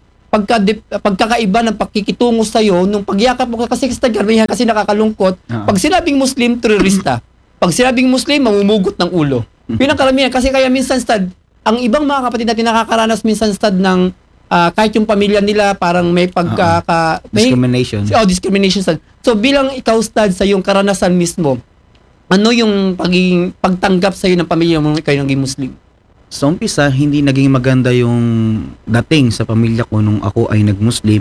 pagkakaiba ng pakikitungo sa'yo nung pagyakap mo, kasi Ustad, karamihan kasi nakakalungkot. Pag sinabing Muslim, terorista. Pag sinabing Muslim, mamumugot ng ulo. Yun ang karamihan. Kasi kaya minsan, Ustad, ang ibang mga kapatid natin nakakaranas minsan, Ustad, ng kahit yung pamilya nila parang may discrimination. Discrimination, Ustad. So, bilang ikaw, Ustad, sa yung karanasan mismo, ano yung pagtanggap sa'yo ng pamilya mo ikaw naging Muslim? Sa umpisa, hindi naging maganda yung dating sa pamilya ko nung ako ay nag-Muslim.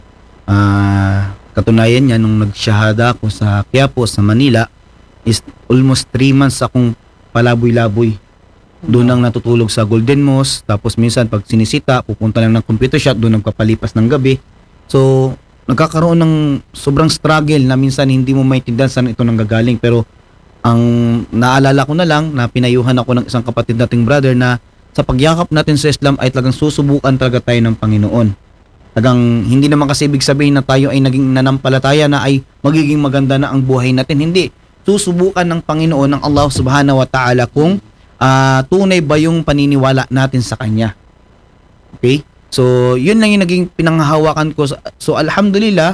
Katunayan niya, nung nagsyahada ako sa Quiapo, sa Manila, is almost 3 months akong palaboy-laboy. Doon ang natutulog sa Golden Mosque. Tapos minsan, pag sinisita, pupunta lang ng computer shop, doon nagpapalipas ng gabi. So, nagkakaroon ng sobrang struggle na minsan hindi mo maintindihan saan ito nanggagaling. Pero, ang naalala ko na lang na pinayuhan ako ng isang kapatid nating brother na sa pagyakap natin sa Islam ay talagang susubukan talaga tayo ng Panginoon. Talagang hindi naman kasi ibig sabihin na tayo ay naging nanampalataya na ay magiging maganda na ang buhay natin. Hindi. Susubukan ng Panginoon ng Allah Subhanahu wa Ta'ala kung tunay ba yung paniniwala natin sa Kanya. Okay? So, yun lang yung naging pinanghahawakan ko. So, alhamdulillah,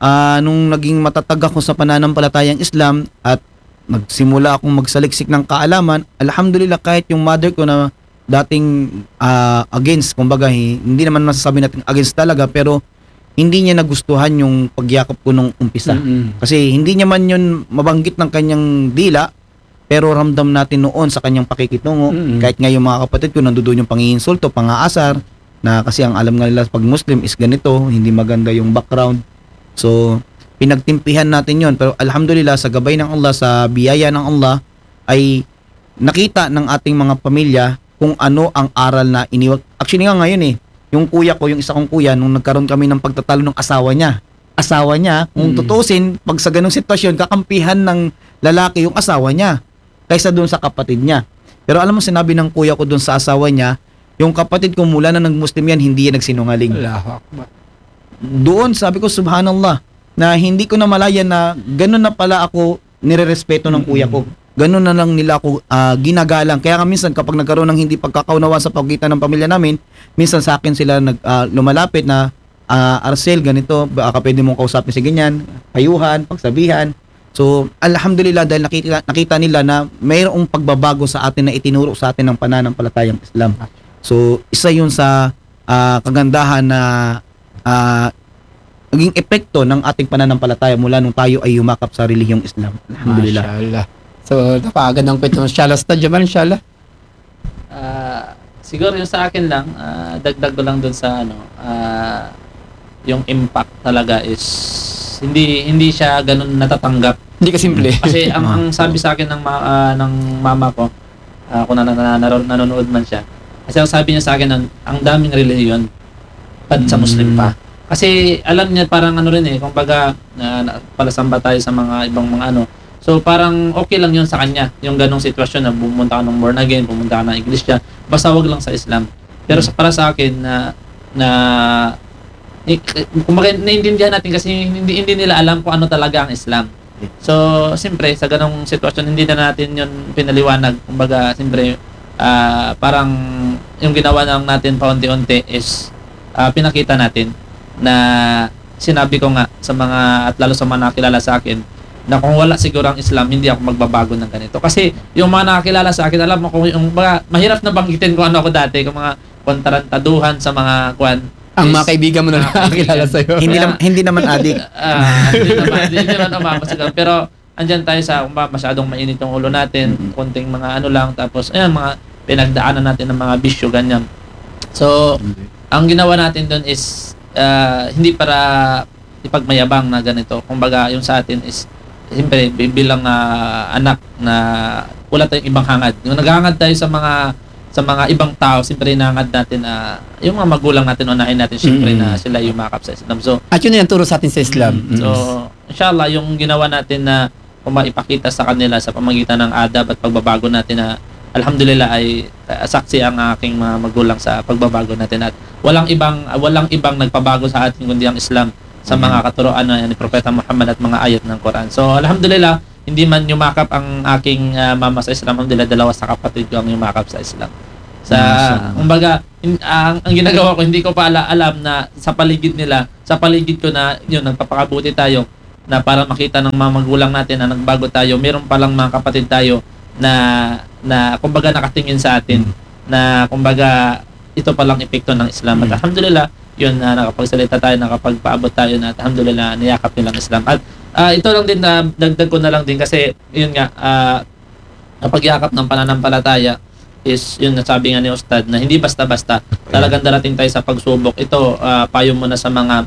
nung naging matatag ako sa pananampalatayang Islam at nagsimula akong magsaliksik ng kaalaman, alhamdulillah, kahit yung mother ko na dating against, kumbaga hindi naman masasabi natin against talaga, pero hindi niya nagustuhan yung pagyakap ko nung umpisa. Kasi hindi niya man yun mabanggit ng kanyang dila, pero ramdam natin noon sa kanyang pakikitungo. Kahit nga yung mga kapatid ko nandoon yung pangiinsulto, pangaasar, na kasi ang alam nga nila pag Muslim is ganito, hindi maganda yung background. So, pinagtimpihan natin yon, pero alhamdulillah sa gabay ng Allah, sa biyaya ng Allah ay nakita ng ating mga pamilya kung ano ang aral na iniwag. Actually nga ngayon yung kuya ko, yung isa kong kuya, nung nagkaroon kami ng pagtatalo ng asawa niya, kung tutusin, pag sa ganung sitwasyon, kakampihan ng lalaki yung asawa niya kaysa doon sa kapatid niya. Pero alam mo, sinabi ng kuya ko doon sa asawa niya, yung kapatid ko mula na nag-Muslim yan, hindi yan nagsinungaling. Allahu Akbar. Doon sabi ko, subhanallah, na hindi ko na malaya na gano'n na pala ako nirerespeto ng kuya ko. Gano'n na lang nila ako ginagalang. Kaya nga minsan kapag nagkaroon ng hindi pagkakaunawa sa pagitan ng pamilya namin, minsan sa akin sila lumalapit na Arcel, ganito, baka pwede mong kausapin si ganyan, payuhan, pagsabihan. So, alhamdulillah, dahil nakita nila na mayroong pagbabago sa atin na itinuro sa atin ng pananampalatayang Islam. So, isa yun sa kagandahan na naging epekto ng ating pananampalataya mula nung tayo ay yumakap sa relihiyong Islam. Alhamdulillah. Mashallah. So, napakagandang kwento. Mashallah, Ustad Jamal, inshallah. Siguro yung sa akin lang, dagdag ko lang dun sa yung impact talaga is hindi siya ganun natatanggap. Hindi ka simple. Kasi ang sabi sa akin ng mama ko, kung nanonood man siya, kasi ang sabi niya sa akin, ang daming relihiyon sa Muslim pa. Kasi alam niya parang kumbaga palasamba tayo sa mga ibang mga So parang okay lang yun sa kanya, yung ganong sitwasyon na pumunta ka ng born again, pumunta ka ng iglesia, basta wag lang sa Islam. Pero para sa akin kumbaga naiintindihan natin kasi hindi nila alam kung ano talaga ang Islam. So siyempre sa ganong sitwasyon hindi na natin yun pinaliwanag. Kumbaga siyempre parang yung ginawa lang natin paunti-unti is pinakita natin na sinabi ko nga sa mga at lalo sa mga nakilala sa akin na kung wala siguro ang Islam hindi ako magbabago ng ganito. Kasi yung mga nakakilala sa akin, alam mo kung yung mahirap na banggitin kung ano ako dati, kung mga kontarantaduhan sa mga ang mga kaibigan mo na nakakilala sa iyo. Hindi naman adik. Hindi naman umabot siguro. Pero andyan tayo sa masyadong mainit yung ulo natin, konting mga lang, tapos ayan mga pinagdaanan natin ng mga bisyo ganyan. So ang ginawa natin doon is hindi para ipagmayabang na ganito. Kumbaga, yung sa atin is siyempre bilang anak na wala tayong ibang hangad. Yung naghahangad tayo sa mga ibang tao, siyempre hinahangad natin yung mga magulang natin, unahin natin siyempre na sila yumakap sa Islam. So, at yun yung turo sa atin sa Islam. So, inshallah, yung ginawa natin na ipakita sa kanila sa pamagitan ng adab at pagbabago natin na alhamdulillah ay saksi ang aking mga magulang sa pagbabago natin at walang ibang nagpabago sa atin kundi ang Islam sa mga katuroan ni Propeta Muhammad at mga ayat ng Quran. So alhamdulillah hindi man yumakap ang aking mama sa Islam, alhamdulillah, dalawa sa kapatid ko ang yumakap sa Islam. Sa kumbaga ang ginagawa ko, hindi ko pa alam na sa paligid ko na yun, nagpapakabuti tayo na para makita ng mga magulang natin na nagbago tayo. Meron palang mga kapatid tayo na kumbaga nakatingin sa atin na kumbaga ito palang epekto ng Islam. At alhamdulillah, yun, nakapagsalita tayo, nakapagpaabot tayo na alhamdulillah, niyakap nilang Islam. At ito lang din, dagdag ko na lang din kasi yun nga, pagyakap ng pananampalataya is yun, nasabi nga ni Ustad na hindi basta-basta, talagang darating tayo sa pagsubok. Ito, payo mo na sa mga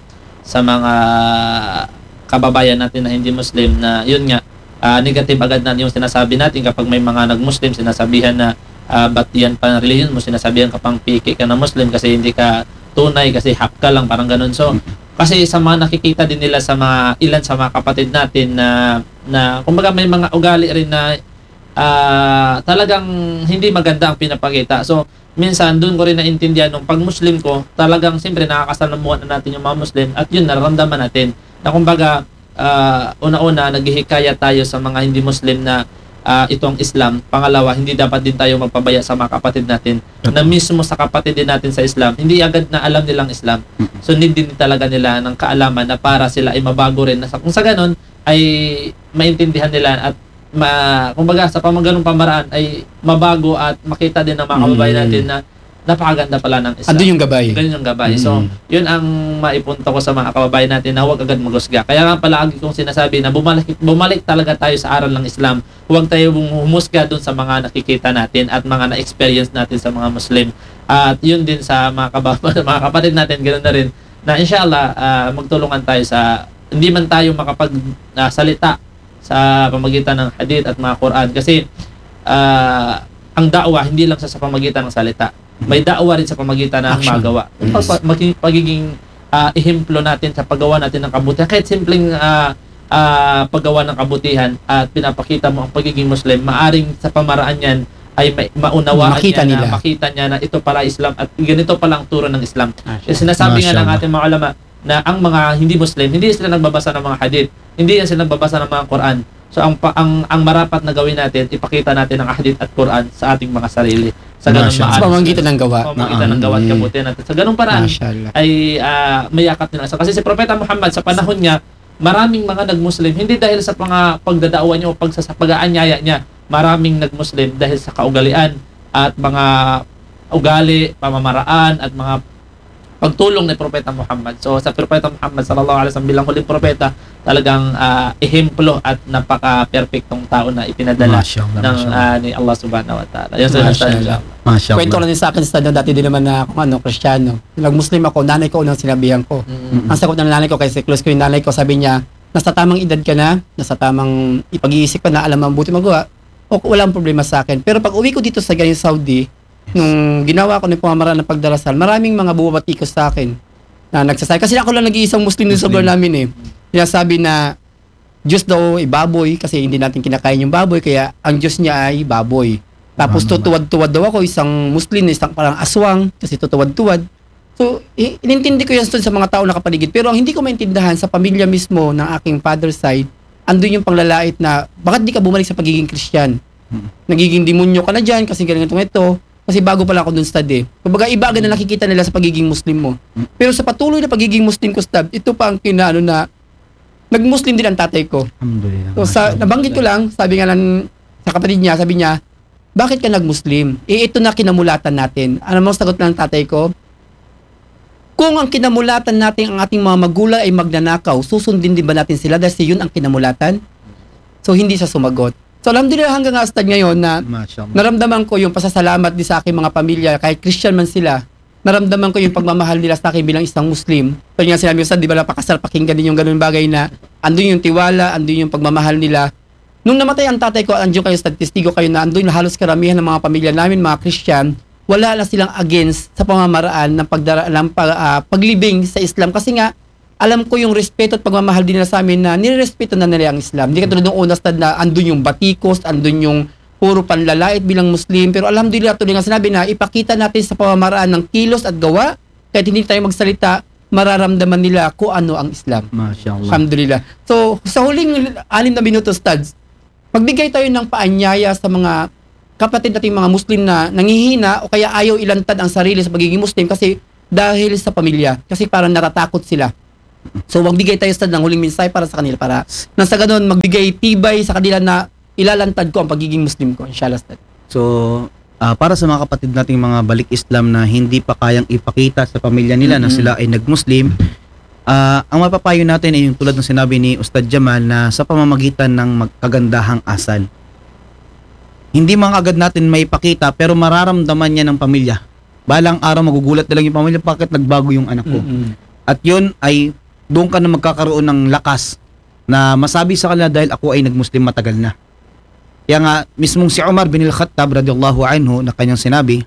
kababayan natin na hindi Muslim na yun nga, negative agad na yung sinasabi natin kapag may mga nag-Muslim, sinasabihan na ba't yan pa religion mo, sinasabihan ka pang piki ka na Muslim kasi hindi ka tunay, kasi hap ka lang, parang ganun. So, kasi sa mga nakikita din nila sa ilan sa mga kapatid natin na kumbaga may mga ugali rin na talagang hindi maganda ang pinapakita. So, minsan doon ko rin naintindihan nung pag Muslim ko, talagang siyempre nakakasalamuhan na natin yung mga Muslim at yun, nararamdaman natin na kumbaga una-una naghihikaya tayo sa mga hindi Muslim na ito ang Islam. Pangalawa, hindi dapat din tayo magpabaya sa mga kapatid natin na mismo sa kapatid din natin sa Islam, hindi agad na alam nilang Islam. So need din talaga nila ng kaalaman na para sila ay mabago rin. Kung sa ganun ay maintindihan nila at kumbaga sa pamaganong pamaraan ay mabago at makita din ng mga kababayan natin na napakaganda pala ng Islam. Andun yung gabay. Ganun yung gabay. So, yun ang maipunta ko sa mga kababayan natin na huwag agad magusga. Kaya nga palagi kong sinasabi na bumalik talaga tayo sa aral ng Islam. Huwag tayo humusga dun sa mga nakikita natin at mga na-experience natin sa mga Muslim. At yun din sa mga kapatid natin, ganoon na rin, na inshallah, magtulungan tayo sa, hindi man tayo makapagsalita sa pamagitan ng hadith at mga Quran. Kasi, ang da'wah, hindi lang sa pamagitan ng salita. May da'wah rin sa pamagitan ng magawa. Pagiging ehemplo natin sa paggawa natin ng kabutihan, kahit simpleng paggawa ng kabutihan at pinapakita mo ang pagiging Muslim, maaring sa pamaraan yan ay maunawaan makita niya na ito pala Islam at ganito pala ang turo ng Islam. Sinasabi nga ng ating mga ulama na ang mga hindi Muslim, hindi sila nagbabasa ng mga hadith, hindi sila nagbabasa ng mga Quran. So ang marapat na gawin natin, ipakita natin ang hadith at Quran sa ating mga sarili. Sa ganung sa pamamagitan ng gawa. Pamamagitan ng gawa at kabutihan natin. Sa ganung paraan ay mayakap nila. So, kasi si Propeta Muhammad sa panahon niya, maraming mga nag-Muslim, hindi dahil sa mga pagdadaawan niya o pag-aanyaya niya, maraming nag-Muslim dahil sa kaugalian at mga ugali, pamamaraan at mga pagtulong ni Propeta Muhammad. So sa Propeta Muhammad sallallahu alaihi wasallam bilang huling propeta, talagang ehemplo at napaka-perfectong tao na ipinadala ni Allah subhanahu wa ta'ala. Yan sa kwento lang din sa akin, dati din naman na Kristiyano. Nag-Muslim ako, nanay ko unang sinabihan ko. Ang sagot ng nanay ko, kasi close ko yung nanay ko, sabi niya, nasa tamang edad ka na, nasa tamang ipag-iisip ka na, alam mo ang buti magawa, o walang problema sa akin. Pero pag uwi ko dito sa ganyan Saudi, nung ginawa ko ng pamamaraan ng pagdarasal, maraming mga bumabatikos sa akin na nagsasabi. Kasi ako lang nag-iisang Muslim din sa lugar namin Sinasabi na Diyos daw ay baboy kasi hindi natin kinakain yung baboy, kaya ang Diyos niya ay baboy. Tapos tutuwad-tuwad daw ako, isang Muslim, isang parang aswang kasi tutuwad-tuwad. So, inintindi ko yan sa mga tao na kapaligid. Pero ang hindi ko maintindahan sa pamilya mismo ng aking father's side, andun yung panglalait na bakit di ka bumalik sa pagiging Christian? Nagiging demonyo ka na dyan kasi ganito ito. Kasi bago pala ako dun study. Kumbaga iba agad na nakikita nila sa pagiging Muslim mo. Pero sa patuloy na pagiging Muslim ko, ito pa ang kinaano na nag-Muslim din ang tatay ko. So nabanggit ko lang, sabi nga sa kapatid niya, sabi niya, bakit ka nag-Muslim? Ito na kinamulatan natin. Ano mo sagot ng tatay ko? Kung ang kinamulatan natin ang ating mga magulang ay magnanakaw, susundin din ba natin sila dahil yun ang kinamulatan? So hindi siya sumagot. So alhamdulillah hanggang hastag ngayon na naramdaman ko yung pasasalamat din sa aking mga pamilya, kahit Christian man sila, naramdaman ko yung pagmamahal nila sa akin bilang isang Muslim. So nga sinabi ko sa, di ba napakasarap pakinggan din yung ganun bagay na andun yung tiwala, andun yung pagmamahal nila. Nung namatay ang tatay ko, andun kayo, statistigo kayo na andun halos karamihan ng mga pamilya namin, mga Christian, wala na silang against sa pamamaraan ng paglibing sa Islam. Kasi nga, alam ko yung respeto at pagmamahal din nila sa amin na nirerespeto na nila ang Islam. Hindi katulad ng una na andun yung batikos, andun yung puro panlalait bilang Muslim. Pero alhamdulillah, tuloy nga sinabi na ipakita natin sa pamamaraan ng kilos at gawa, kahit hindi tayo magsalita, mararamdaman nila kung ano ang Islam. Mashallah. Alhamdulillah. So, sa huling 6 na minuto, Stads, magbigay tayo ng paanyaya sa mga kapatid nating mga Muslim na nangihina o kaya ayaw ilantad ang sarili sa pagiging Muslim kasi dahil sa pamilya. Kasi parang natatakot sila. So, magbigay tayo sa ng huling mensahe para sa kanila para nang sa ganun, magbigay tibay sa kanila na ilalantad ko ang pagiging Muslim ko. Inshallah, Ustad. So, para sa mga kapatid nating mga balik Islam na hindi pa kayang ipakita sa pamilya nila na sila ay nag-Muslim, ang mapapayo natin ay yung tulad ng sinabi ni Ustad Jamal na sa pamamagitan ng magkagandahang asal. Hindi mga agad natin may ipakita pero mararamdaman niya ng pamilya. Balang araw magugulat na lang yung pamilya, bakit nagbago yung anak ko? At yun ay doon ka na magkakaroon ng lakas na masabi sa kanila dahil ako ay nag-Muslim matagal na. Kaya nga, mismong si Umar bin al-Khattab radiyallahu anhu na kanyang sinabi,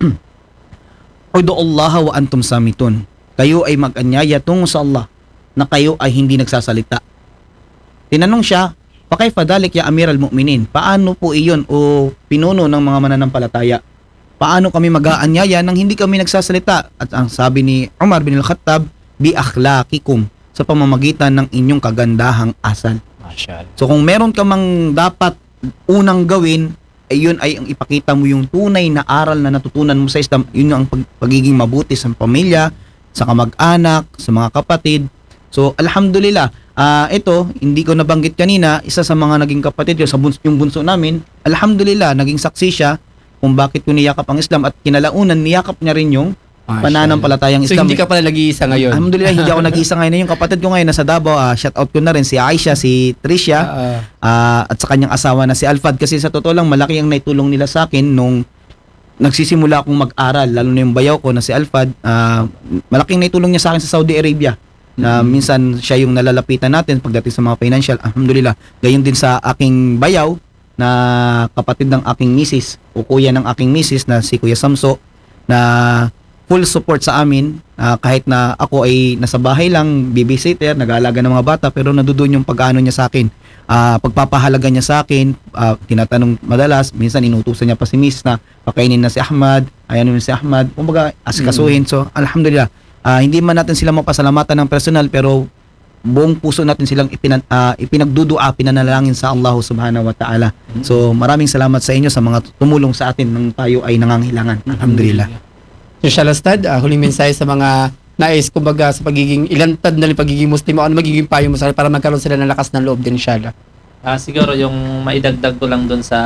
Udu'ullaha wa antum samitun. Kayo ay mag-anyaya tungo sa Allah na kayo ay hindi nagsasalita. Tinanong siya, pakayfa dalik ya Amir al-Mu'minin? Paano po iyon o pinuno ng mga mananampalataya? Paano kami mag-aanyaya nang hindi kami nagsasalita? At ang sabi ni Umar bin al-Khattab, bi akhlaqikum, sa pamamagitan ng inyong kagandahang asal. So kung meron ka mang dapat unang gawin, ay yun ay ang ipakita mo yung tunay na aral na natutunan mo sa Islam. Yun ang pagiging mabuti sa pamilya, sa kamag-anak, sa mga kapatid. So alhamdulillah, ito hindi ko nabanggit kanina, isa sa mga naging kapatid yung bunso namin, alhamdulillah naging saksi siya kung bakit ko niyakap ang Islam at kinalaunan niyakap niya rin yung pananampalatayang So, Islam. hindi ka pala nag-iisa ngayon. Alhamdulillah, hindi ako nag-iisa ngayon. Yung kapatid ko ngayon nasa Davao, shout out ko na rin si Aisha, si Tricia, at sa kanyang asawa na si Alfad. Kasi sa totoo lang, malaki ang naitulong nila sa akin nung nagsisimula akong mag-aral, lalo na yung bayaw ko na si Alfad. Malaking naitulong niya sa akin sa Saudi Arabia. Na minsan siya yung nalalapitan natin pagdating sa mga financial. Alhamdulillah. Gayon din sa aking bayaw na kapatid ng aking misis o kuya ng aking misis na si Kuya Samso na full support sa amin, kahit na ako ay nasa bahay lang, babysitter, nag-aalaga ng mga bata, pero nandoon yung pag-ano niya sa akin, pagpapahalaga niya sa akin, tinatanong madalas, minsan inutusan niya pa si Miss na pakainin na si Ahmad, ayan si Ahmad, kumbaga asikasuhin. So alhamdulillah, hindi man natin sila mapasalamatan ng personal, pero buong puso natin silang ipinagdudua, pinanalangin sa Allah subhanahu wa ta'ala. So maraming salamat sa inyo sa mga tumulong sa atin nang tayo ay nangangailangan. Alhamdulillah. Inshallah, Ustad, huling mensahe sa mga nais, kumbaga, sa pagiging ilantad na pagiging Muslim, o ano magiging payo mo sa para magkaroon sila ng lakas ng loob din, inshallah. Siguro yung maidagdag ko lang doon sa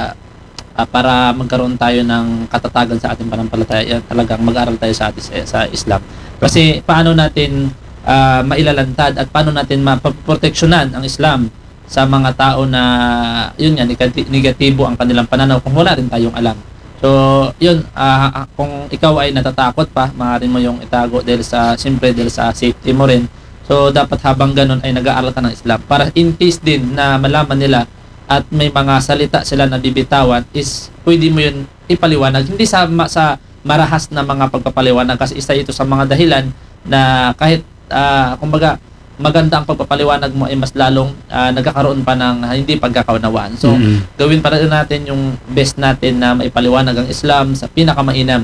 para magkaroon tayo ng katatagan sa ating pananampalataya, talagang mag-aral tayo sa Islam. Kasi paano natin mailalantad at paano natin maproteksyonan ang Islam sa mga tao na yun nga, negatibo ang kanilang pananaw kung wala rin tayong alam. So, yun, kung ikaw ay natatakot pa, maaaring mo yung itago dahil sa safety mo rin. So, dapat habang ganun ay nag-aaral ka ng Islam. Para in case din na malaman nila at may mga salita sila na bibitawan, is pwede mo yun ipaliwanag. Hindi sa marahas na mga pagpapaliwanag, kasi isa ito sa mga dahilan na kahit, kumbaga, maganda ang pagpapaliwanag mo ay mas lalong nagkakaroon pa ng hindi pagkakaunawaan. So, gawin pa rin natin yung best natin na maipaliwanag ang Islam sa pinakamainam.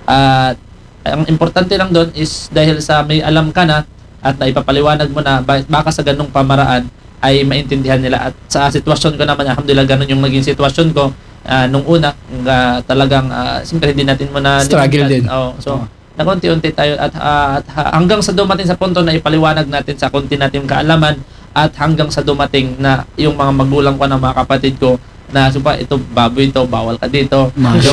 At ang importante lang doon is dahil sa may alam ka na at naipapaliwanag mo na, baka sa ganung pamaraan ay maintindihan nila. At sa sitwasyon ko naman, alhamdulillah, ganun yung naging sitwasyon ko nung una. Talagang, siyempre hindi natin muna struggle din. So, na konti-unti tayo at hanggang sa dumating sa punto na ipaliwanag natin sa konti nating kaalaman at hanggang sa dumating na yung mga magulang ko na mga kapatid ko na supa ito baboy ito, bawal ka dito.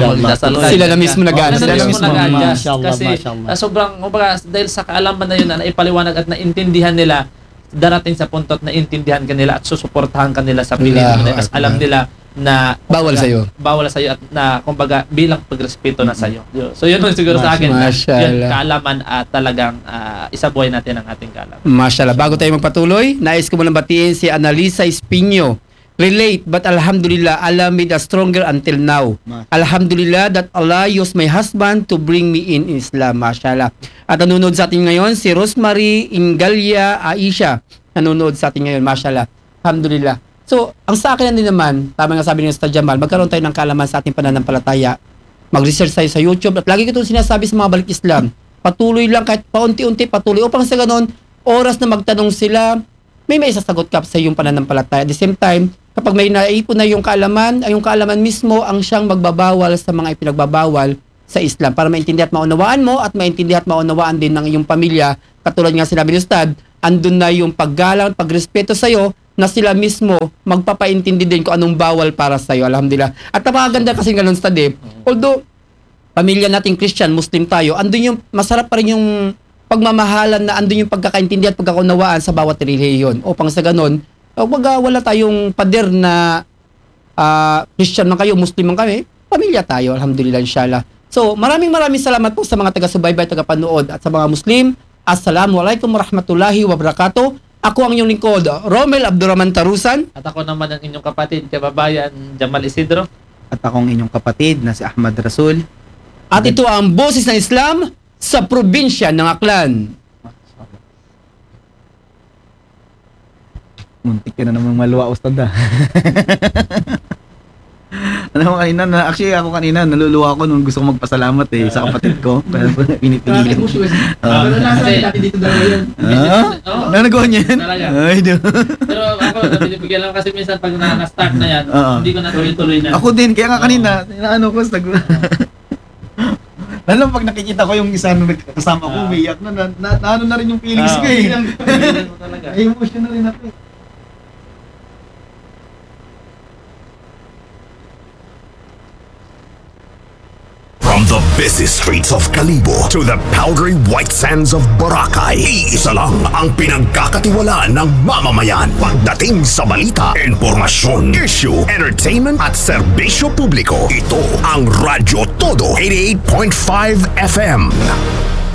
Sila na mismo nag-adjust. Sila mismo nag-adjust kasi sobrang dahil sa kaalaman na yun na naipaliwanag at naintindihan nila, darating sa punto at naintindihan kanila at susuportahan kanila sa pinili nila. Alam nila na bawal sa iyo at na kumbaga bilang pagrespeto na sa iyo. So yun lang siguro sa akin. Yun, kaalaman at talagang isabuhay natin ang ating kaalaman. Mashallah. Bago tayo magpatuloy, nais ko muna batiin si Annalisa Espino. Relate, but alhamdulillah, Allah made us stronger until now. Alhamdulillah that Allah used my husband to bring me in Islam. Mashallah. At nanonood sa atin ngayon si Rosemary Ingalia Aisha. Nanonood sa atin ngayon. Mashallah. Alhamdulillah. So, ang sa akin din naman, tama nga sabi ni Ustad Jamal, magkaroon tayo ng kaalaman sa ating pananampalataya. Mag-research tayo sa YouTube. At lagi ko itong sinasabi sa mga balik Islam. Patuloy lang, kahit paunti-unti, patuloy. Upang sa ganon, oras na magtanong sila, may maisasagot ka sa iyong pananampalataya. At the same time, kapag may naipon na yung kaalaman, ay yung kaalaman mismo ang siyang magbabawal sa mga ipinagbabawal sa Islam para maintindihan at maunawaan mo at maintindihan at maunawaan din ng iyong pamilya. Katulad nga sinabi ni Ustad, andun na yung paggalang, pagrespeto sa'yo na sila mismo magpapaintindi din kung anong bawal para sa'yo. Alhamdulillah. At napakaganda kasi ganun, Ustad eh. Although, pamilya nating Christian, Muslim tayo, andun yung, masarap pa rin yung pagmamahalan na andun yung pagkakaintindi at pagkakaunawaan sa bawat relihiyon. Upang sa ganun, wala tayong pader na Christian man kayo, Muslim man kami, pamilya tayo, alhamdulillah, inshallah. So, maraming salamat po sa mga taga-subaybay, taga-panood at sa mga Muslim. Assalamualaikum warahmatullahi wabarakatuh. Ako ang inyong lingkod, Romel Abdurrahman Tarusan. At ako naman ang inyong kapatid, kababayan, Jamal Isidro. At akong inyong kapatid na si Ahmad Rasul. At ito ang Boses ng Islam sa probinsya ng Aklan. Muntik ka na namang maluwa, Ustad ah. Ano kanina, actually ako kanina naluluwa ako nung gusto ko magpasalamat sa kapatid ko. Pero pinipigilan. dito dalawa yun. Nagawa niya yan? Talaga. Ay, do. Pero ako, nabibigyan lang kasi minsan pag na-start na yan, hindi ko na tuloy-tuloy na. Ako din, kaya nga kanina, inaano ko, lalo pag nakikita ko yung isa nung kasama ko, umiyak na ano na rin yung feelings ko eh. Ay, emotional rin ako eh. From the busy streets of Kalibo to the powdery white sands of Boracay, iisa lang ang pinagkakatiwalaan ng mamamayan pagdating sa balita, informasyon, issue, entertainment at serbisyo publiko. Ito ang Radyo Todo 88.5 FM.